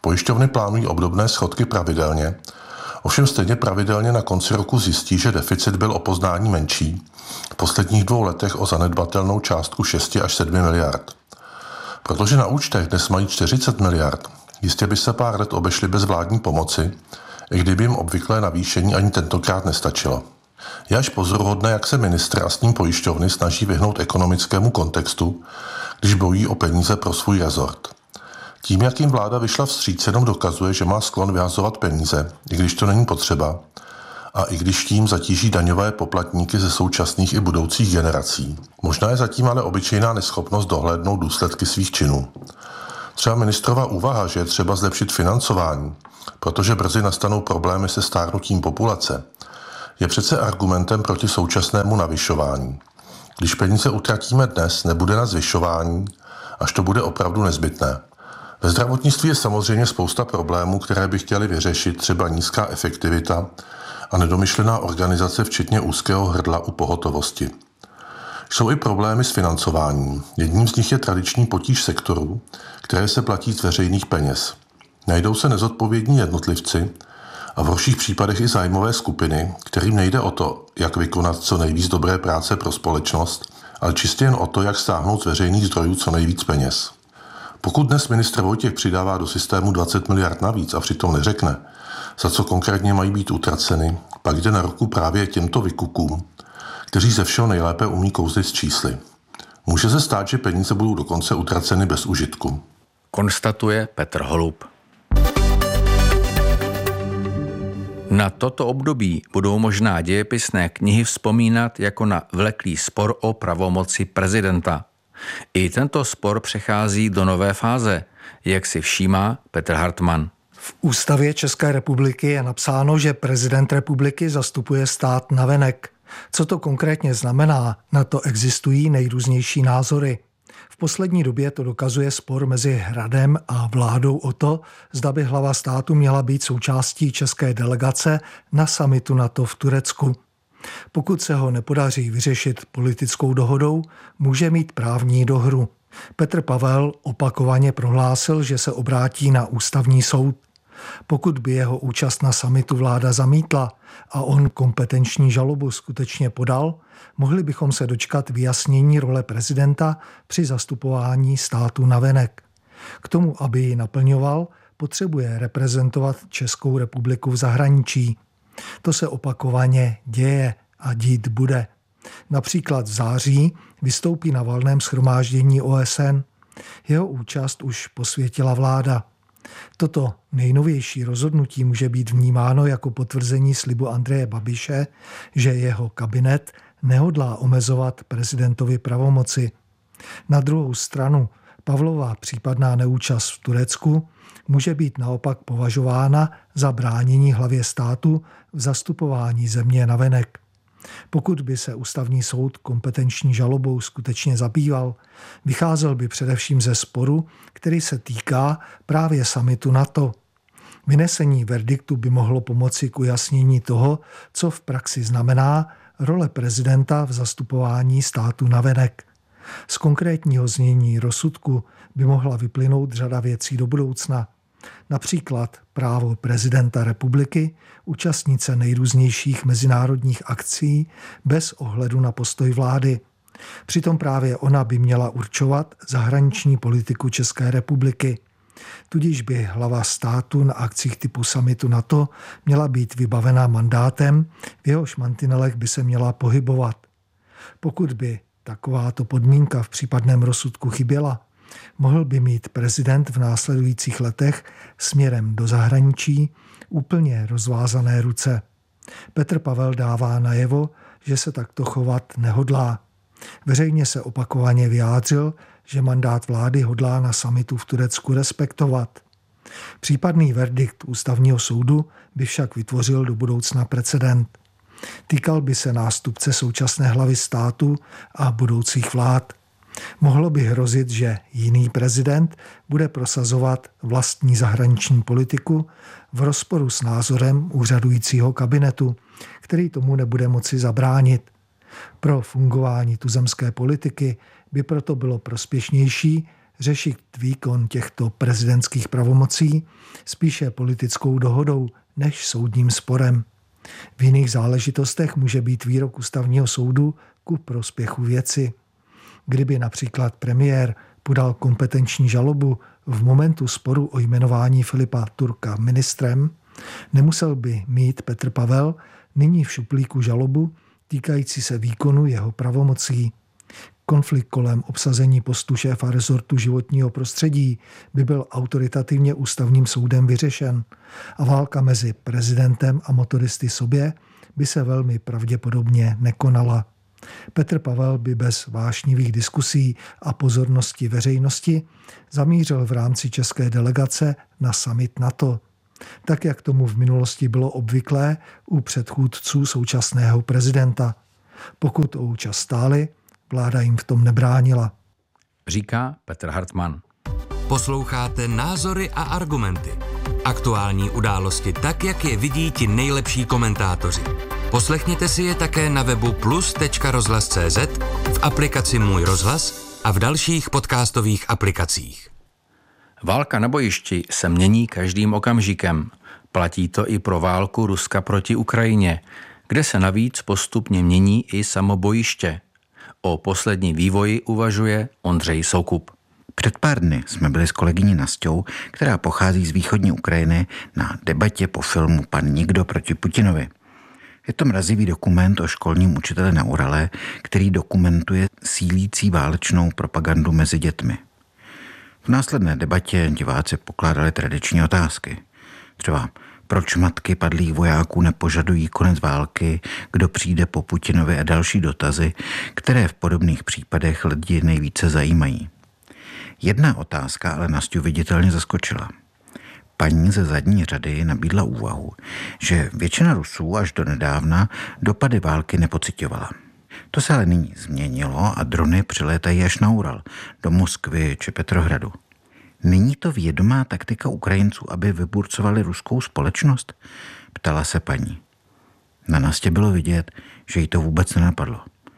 Pojišťovny plánují obdobné schodky pravidelně, ovšem stejně pravidelně na konci roku zjistí, že deficit byl o poznání menší, v posledních 2 letech o zanedbatelnou částku 6 až 7 miliard. Protože na účtech dnes mají 40 miliard, jistě by se pár let obešli bez vládní pomoci, i kdyby jim obvyklé navýšení ani tentokrát nestačilo. Je až pozoruhodné, jak se ministr a s ním pojišťovny snaží vyhnout ekonomickému kontextu, když bojují o peníze pro svůj rezort. Tím, jak jim vláda vyšla vstříc, jenom dokazuje, že má sklon vyhazovat peníze, i když to není potřeba, a i když tím zatíží daňové poplatníky ze současných i budoucích generací. Možná je zatím ale obyčejná neschopnost dohlédnout důsledky svých činů. Třeba ministrova úvaha, že je třeba zlepšit financování, protože brzy nastanou problémy se stárnutím populace, je přece argumentem proti současnému navyšování. Když peníze utratíme dnes, nebude na zvyšování, až to bude opravdu nezbytné. Ve zdravotnictví je samozřejmě spousta problémů, které by chtěli vyřešit, třeba nízká efektivita a nedomyšlená organizace, včetně úzkého hrdla u pohotovosti. Jsou i problémy s financováním. Jedním z nich je tradiční potíž sektorů, které se platí z veřejných peněz. Najdou se nezodpovědní jednotlivci a v horších případech i zájmové skupiny, kterým nejde o to, jak vykonat co nejvíc dobré práce pro společnost, ale čistě jen o to, jak stáhnout z veřejných zdrojů co nejvíc peněz. Pokud dnes ministr Vojtěch přidává do systému 20 miliard navíc a přitom neřekne, za co konkrétně mají být utraceny, pak jde na ruku právě těmto vykukům, kteří ze všeho nejlépe umí kouzlit s čísly. Může se stát, že peníze budou dokonce utraceny bez užitku. Konstatuje Petr Holub. Na toto období budou možná dějepisné knihy vzpomínat jako na vleklý spor o pravomoci prezidenta. I tento spor přechází do nové fáze, jak si všímá Petr Hartmann. V ústavě České republiky je napsáno, že prezident republiky zastupuje stát navenek. Co to konkrétně znamená, na to existují nejrůznější názory. V poslední době to dokazuje spor mezi Hradem a vládou o to, zda by hlava státu měla být součástí české delegace na summitu NATO v Turecku. Pokud se ho nepodaří vyřešit politickou dohodou, může mít právní dohru. Petr Pavel opakovaně prohlásil, že se obrátí na ústavní soud. Pokud by jeho účast na summitu vláda zamítla a on kompetenční žalobu skutečně podal, mohli bychom se dočkat vyjasnění role prezidenta při zastupování státu navenek. K tomu, aby ji naplňoval, potřebuje reprezentovat Českou republiku v zahraničí. To se opakovaně děje a dít bude. Například v září vystoupí na valném shromáždění OSN. Jeho účast už posvětila vláda. Toto nejnovější rozhodnutí může být vnímáno jako potvrzení slibu Andreje Babiše, že jeho kabinet nehodlá omezovat prezidentovi pravomoci. Na druhou stranu Pavlova případná neúčast v Turecku může být naopak považována za bránění hlavě státu v zastupování země navenek. Pokud by se ústavní soud kompetenční žalobou skutečně zabýval, vycházel by především ze sporu, který se týká právě summitu NATO. Vynesení verdiktu by mohlo pomoci k ujasnění toho, co v praxi znamená role prezidenta v zastupování státu navenek. Z konkrétního znění rozsudku by mohla vyplynout řada věcí do budoucna. Například právo prezidenta republiky účastnit se nejrůznějších mezinárodních akcí bez ohledu na postoj vlády. Přitom právě ona by měla určovat zahraniční politiku České republiky. Tudíž by hlava státu na akcích typu summitu NATO měla být vybavena mandátem, v jehož mantinelech by se měla pohybovat. Pokud by takováto podmínka v případném rozsudku chyběla, mohl by mít prezident v následujících letech směrem do zahraničí úplně rozvázané ruce. Petr Pavel dává najevo, že se takto chovat nehodlá. Veřejně se opakovaně vyjádřil, že mandát vlády hodlá na summitu v Turecku respektovat. Případný verdikt ústavního soudu by však vytvořil do budoucna precedent. Týkal by se nástupce současné hlavy státu a budoucích vlád. Mohlo by hrozit, že jiný prezident bude prosazovat vlastní zahraniční politiku v rozporu s názorem úřadujícího kabinetu, který tomu nebude moci zabránit. Pro fungování tuzemské politiky by proto bylo prospěšnější řešit výkon těchto prezidentských pravomocí spíše politickou dohodou než soudním sporem. V jiných záležitostech může být výrok ústavního soudu ku prospěchu věci. Kdyby například premiér podal kompetenční žalobu v momentu sporu o jmenování Filipa Turka ministrem, nemusel by mít Petr Pavel nyní v šuplíku žalobu týkající se výkonu jeho pravomocí. Konflikt kolem obsazení postu šéfa rezortu životního prostředí by byl autoritativně ústavním soudem vyřešen a válka mezi prezidentem a motoristy sobě by se velmi pravděpodobně nekonala. Petr Pavel by bez vášnivých diskusí a pozornosti veřejnosti zamířil v rámci české delegace na summit NATO, tak jak tomu v minulosti bylo obvyklé u předchůdců současného prezidenta. Pokud o účast stáli, vláda jim v tom nebránila. Říká Petr Hartmann. Posloucháte Názory a argumenty. Aktuální události tak, jak je vidí ti nejlepší komentátoři. Poslechněte si je také na webu plus.rozhlas.cz, v aplikaci Můj rozhlas a v dalších podcastových aplikacích. Válka na bojišti se mění každým okamžikem. Platí to i pro válku Ruska proti Ukrajině, kde se navíc postupně mění i samo bojiště. O poslední vývoji uvažuje Ondřej Soukup. Před pár dny jsme byli s kolegyní Nasťou, která pochází z východní Ukrajiny, na debatě po filmu Pan nikdo proti Putinovi. Je to mrazivý dokument o školním učiteli na Urale, který dokumentuje sílící válečnou propagandu mezi dětmi. V následné debatě diváci pokládali tradiční otázky. Třeba proč matky padlých vojáků nepožadují konec války, kdo přijde po Putinovi a další dotazy, které v podobných případech lidi nejvíce zajímají. Jedna otázka ale Nasťu viditelně zaskočila. Paní ze zadní řady nabídla úvahu, že většina Rusů až do nedávna dopady války nepociťovala. To se ale nyní změnilo a drony přilétají až na Ural, do Moskvy či Petrohradu. Není to vědomá taktika Ukrajinců, aby vyburcovali ruskou společnost? Ptala se paní. Na Nastě bylo vidět, že jí to vůbec nenapadlo.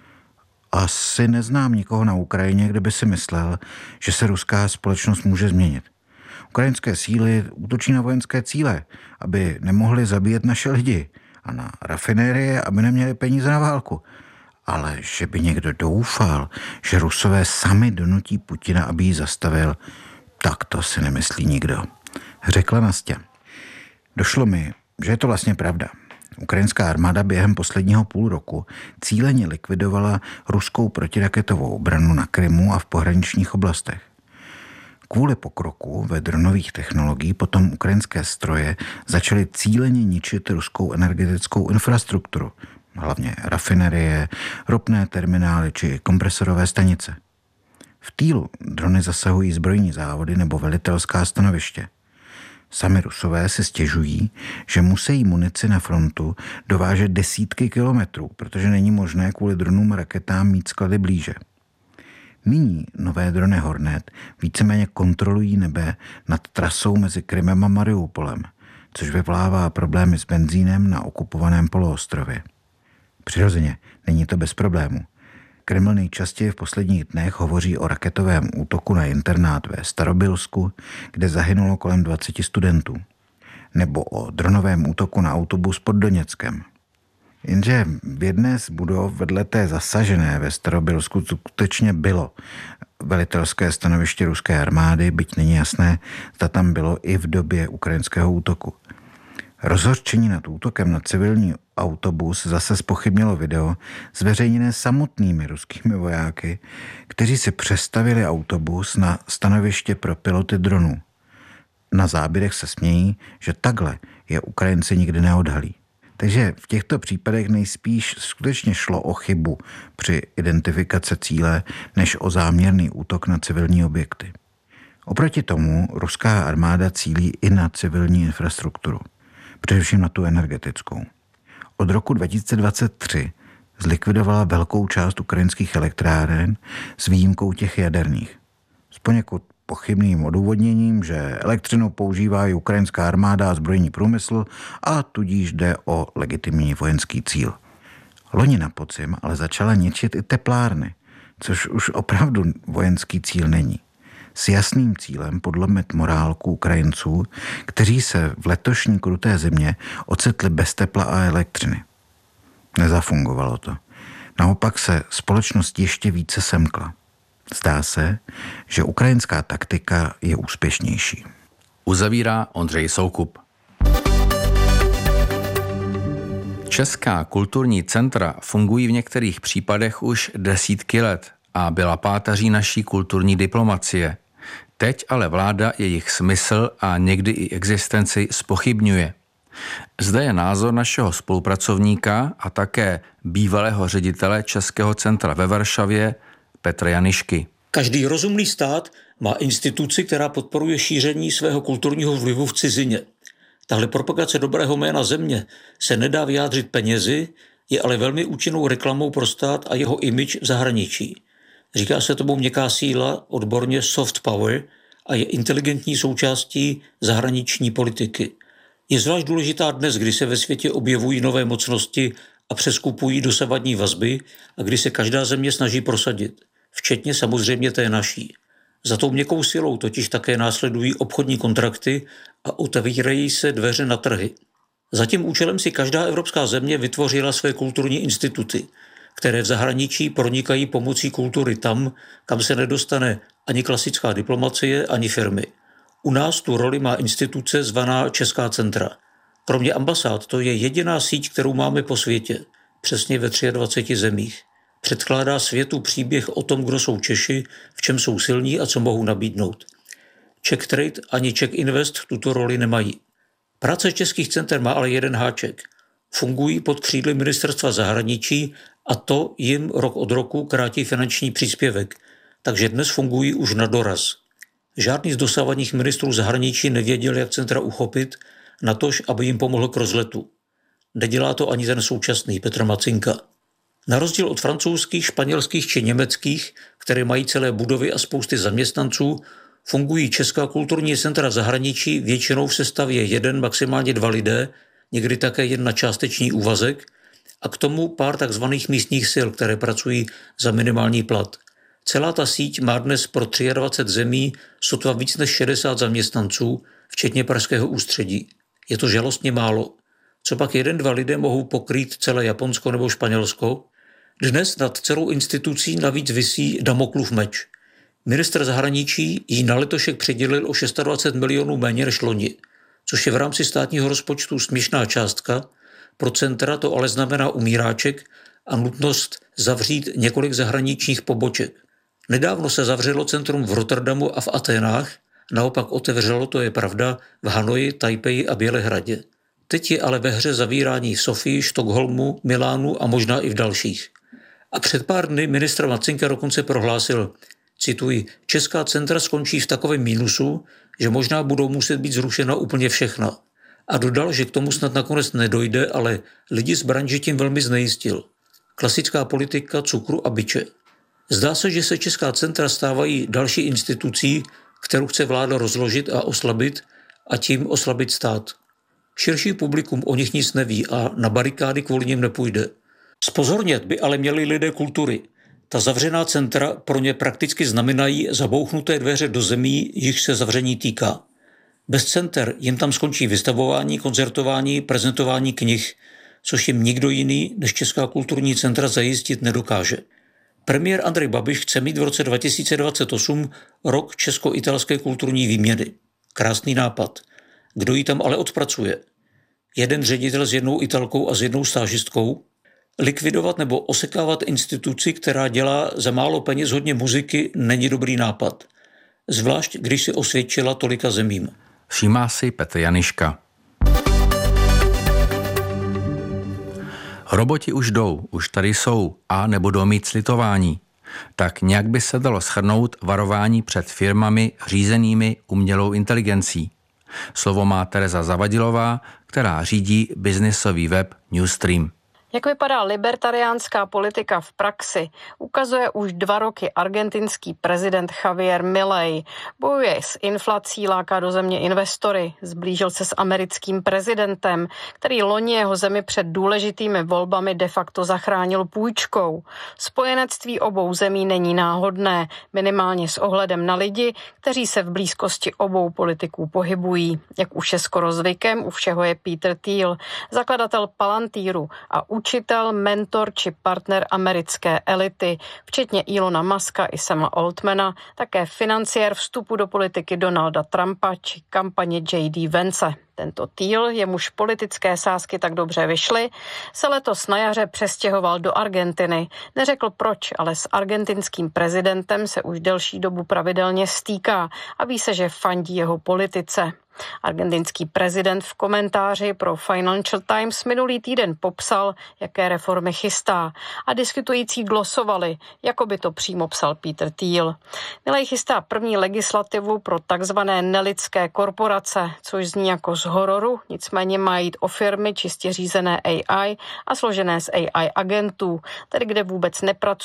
Asi neznám nikoho na Ukrajině, kde by si myslel, že se ruská společnost může změnit. Ukrajinské síly útočí na vojenské cíle, aby nemohli zabíjet naše lidi, a na rafinérie, aby neměli peníze na válku. Ale že by někdo doufal, že Rusové sami donutí Putina, aby ji zastavil, tak to si nemyslí nikdo, řekla Nastě. Došlo mi, že je to vlastně pravda. Ukrajinská armáda během posledního půl roku cíleně likvidovala ruskou protiraketovou obranu na Krymu a v pohraničních oblastech. Kvůli pokroku ve dronových technologií potom ukrajinské stroje začaly cíleně ničit ruskou energetickou infrastrukturu, hlavně rafinerie, ropné terminály či kompresorové stanice. V týlu drony zasahují zbrojní závody nebo velitelská stanoviště. Sami Rusové si stěžují, že musí munici na frontu dovážet desítky kilometrů, protože není možné kvůli dronům a raketám mít sklady blíže. Nyní nové drony Hornet víceméně kontrolují nebe nad trasou mezi Krymem a Mariupolem, což vyvolává problémy s benzínem na okupovaném poloostrově. Přirozeně není to bez problému. Kreml nejčastěji v posledních dnech hovoří o raketovém útoku na internát ve Starobylsku, kde zahynulo kolem 20 studentů, nebo o dronovém útoku na autobus pod Doněckem. Jenže v jedné z budov vedle té zasažené ve Starobylsku skutečně bylo velitelské stanoviště ruské armády, byť není jasné, zda tam bylo i v době ukrajinského útoku. Rozhořčení nad útokem na civilní autobus zase zpochybnilo video zveřejněné samotnými ruskými vojáky, kteří si přestavili autobus na stanoviště pro piloty dronů. Na záběrech se smějí, že takhle je Ukrajinci nikdy neodhalí. Takže v těchto případech nejspíš skutečně šlo o chybu při identifikaci cíle, než o záměrný útok na civilní objekty. Oproti tomu ruská armáda cílí i na civilní infrastrukturu, především na tu energetickou. Od roku 2023 zlikvidovala velkou část ukrajinských elektráren s výjimkou těch jaderných. S poněkud pochybným odůvodněním, že elektřinu používá i ukrajinská armáda a zbrojní průmysl a tudíž jde o legitimní vojenský cíl. Loni na podzim ale začala ničit i teplárny, což už opravdu vojenský cíl není. s jasným cílem podlomit morálku Ukrajinců, kteří se v letošní kruté zimě ocitli bez tepla a elektřiny. Nezafungovalo to. Naopak se společnost ještě více semkla. Zdá se, že ukrajinská taktika je úspěšnější. Uzavírá Ondřej Soukup. Česká kulturní centra fungují v některých případech už desítky let a byla páteří naší kulturní diplomacie. Teď ale vláda jejich smysl a někdy i existenci zpochybňuje. Zde je názor našeho spolupracovníka a také bývalého ředitele Českého centra ve Varšavě Petra Janišky. Každý rozumný stát má instituci, která podporuje šíření svého kulturního vlivu v cizině. Tahle propagace dobrého jména země se nedá vyjádřit penězi, je ale velmi účinnou reklamou pro stát a jeho image v zahraničí. Říká se tomu měkká síla, odborně soft power, a je inteligentní součástí zahraniční politiky. Je zvlášť důležitá dnes, kdy se ve světě objevují nové mocnosti a přeskupují dosavadní vazby a kdy se každá země snaží prosadit, včetně samozřejmě té naší. Za tou měkkou silou totiž také následují obchodní kontrakty a otevírají se dveře na trhy. Za tím účelem si každá evropská země vytvořila své kulturní instituty, které v zahraničí pronikají pomocí kultury tam, kam se nedostane ani klasická diplomacie, ani firmy. U nás tu roli má instituce zvaná Česká centra. Kromě ambasád to je jediná síť, kterou máme po světě, přesně ve 23 zemích. Předkládá světu příběh o tom, kdo jsou Češi, v čem jsou silní a co mohou nabídnout. Czech Trade ani Czech Invest tuto roli nemají. Práce českých center má ale jeden háček. Fungují pod křídly ministerstva zahraničí a to jim rok od roku krátí finanční příspěvek, takže dnes fungují už na doraz. Žádný z dosavadních ministrů zahraničí nevěděl, jak centra uchopit, natož, aby jim pomohl k rozletu. Nedělá to ani ten současný Petr Macinka. Na rozdíl od francouzských, španělských či německých, které mají celé budovy a spousty zaměstnanců, fungují česká kulturní centra v zahraničí většinou v sestavě 1, maximálně 2 lidé, někdy také jen na částečný úvazek a k tomu pár takzvaných místních sil, které pracují za minimální plat. Celá ta síť má dnes pro 23 zemí sotva víc než 60 zaměstnanců, včetně pražského ústředí. Je to žalostně málo. Co pak 1-2 lidé mohou pokrýt celé Japonsko nebo Španělsko? Dnes nad celou institucí navíc visí Damoklův meč. Ministr zahraničí jí na letošek přidělil o 26 milionů méně než loni, což je v rámci státního rozpočtu směšná částka, pro centra to ale znamená umíráček a nutnost zavřít několik zahraničních poboček. Nedávno se zavřelo centrum v Rotterdamu a v Aténách, naopak otevřelo, to je pravda, v Hanoji, Tajpeji a Bělehradě. Teď je ale ve hře zavírání v Sofii, Stockholmu, Milánu a možná i v dalších. A před pár dny ministr Macinka dokonce prohlásil, cituji, Česká centra skončí v takovém mínusu, že možná budou muset být zrušena úplně všechna. A dodal, že k tomu snad nakonec nedojde, ale lidi z branže tím velmi znejistil. Klasická politika cukru a biče. Zdá se, že se Česká centra stávají další institucí, kterou chce vláda rozložit a oslabit a tím oslabit stát. Širší publikum o nich nic neví a na barikády kvůli nim nepůjde. Zpozornět by ale měli lidé kultury. Ta zavřená centra pro ně prakticky znamenají zabouchnuté dveře do zemí, jich se zavření týká. Bez center jim tam skončí vystavování, koncertování, prezentování knih, což jim nikdo jiný než Česká kulturní centra zajistit nedokáže. Premiér Andrej Babiš chce mít v roce 2028 rok česko-italské kulturní výměny. Krásný nápad. Kdo ji tam ale odpracuje? Jeden ředitel s jednou Italkou a s jednou stážistkou? Likvidovat nebo osekávat instituci, která dělá za málo peněz hodně muziky, není dobrý nápad. Zvlášť, když si osvědčila tolika zemím. Všímá si Petr Janiška. Roboti už jdou, už tady jsou a nebudou mít slitování. Tak nějak by se dalo shrnout varování před firmami řízenými umělou inteligencí. Slovo má Tereza Zavadilová, která řídí biznisový web Newstream. Jak vypadá libertariánská politika v praxi, ukazuje už 2 roky argentinský prezident Javier Milei. Bojuje s inflací, láká do země investory, zblížil se s americkým prezidentem, který loni jeho zemi před důležitými volbami de facto zachránil půjčkou. Spojenectví obou zemí není náhodné, minimálně s ohledem na lidi, kteří se v blízkosti obou politiků pohybují. Jak už je skoro zvykem, u všeho je Peter Thiel, zakladatel Palantíru a učitel, mentor či partner americké elity, včetně Elona Muska i Sama Altmana, také financiér vstupu do politiky Donalda Trumpa či kampaně J.D. Vance. Tento Thiel, jemuž politické sázky tak dobře vyšly, se letos na jaře přestěhoval do Argentiny. Neřekl proč, ale s argentinským prezidentem se už delší dobu pravidelně stýká a ví se, že fandí jeho politice. Argentinský prezident v komentáři pro Financial Times minulý týden popsal, jaké reformy chystá, a diskutující glosovali, jako by to přímo psal Peter Thiel. Milei chystá první legislativu pro takzvané nelidské korporace, což zní jako z hororu, nicméně má jít o firmy čistě řízené AI a složené z AI agentů, tedy kde vůbec nepracují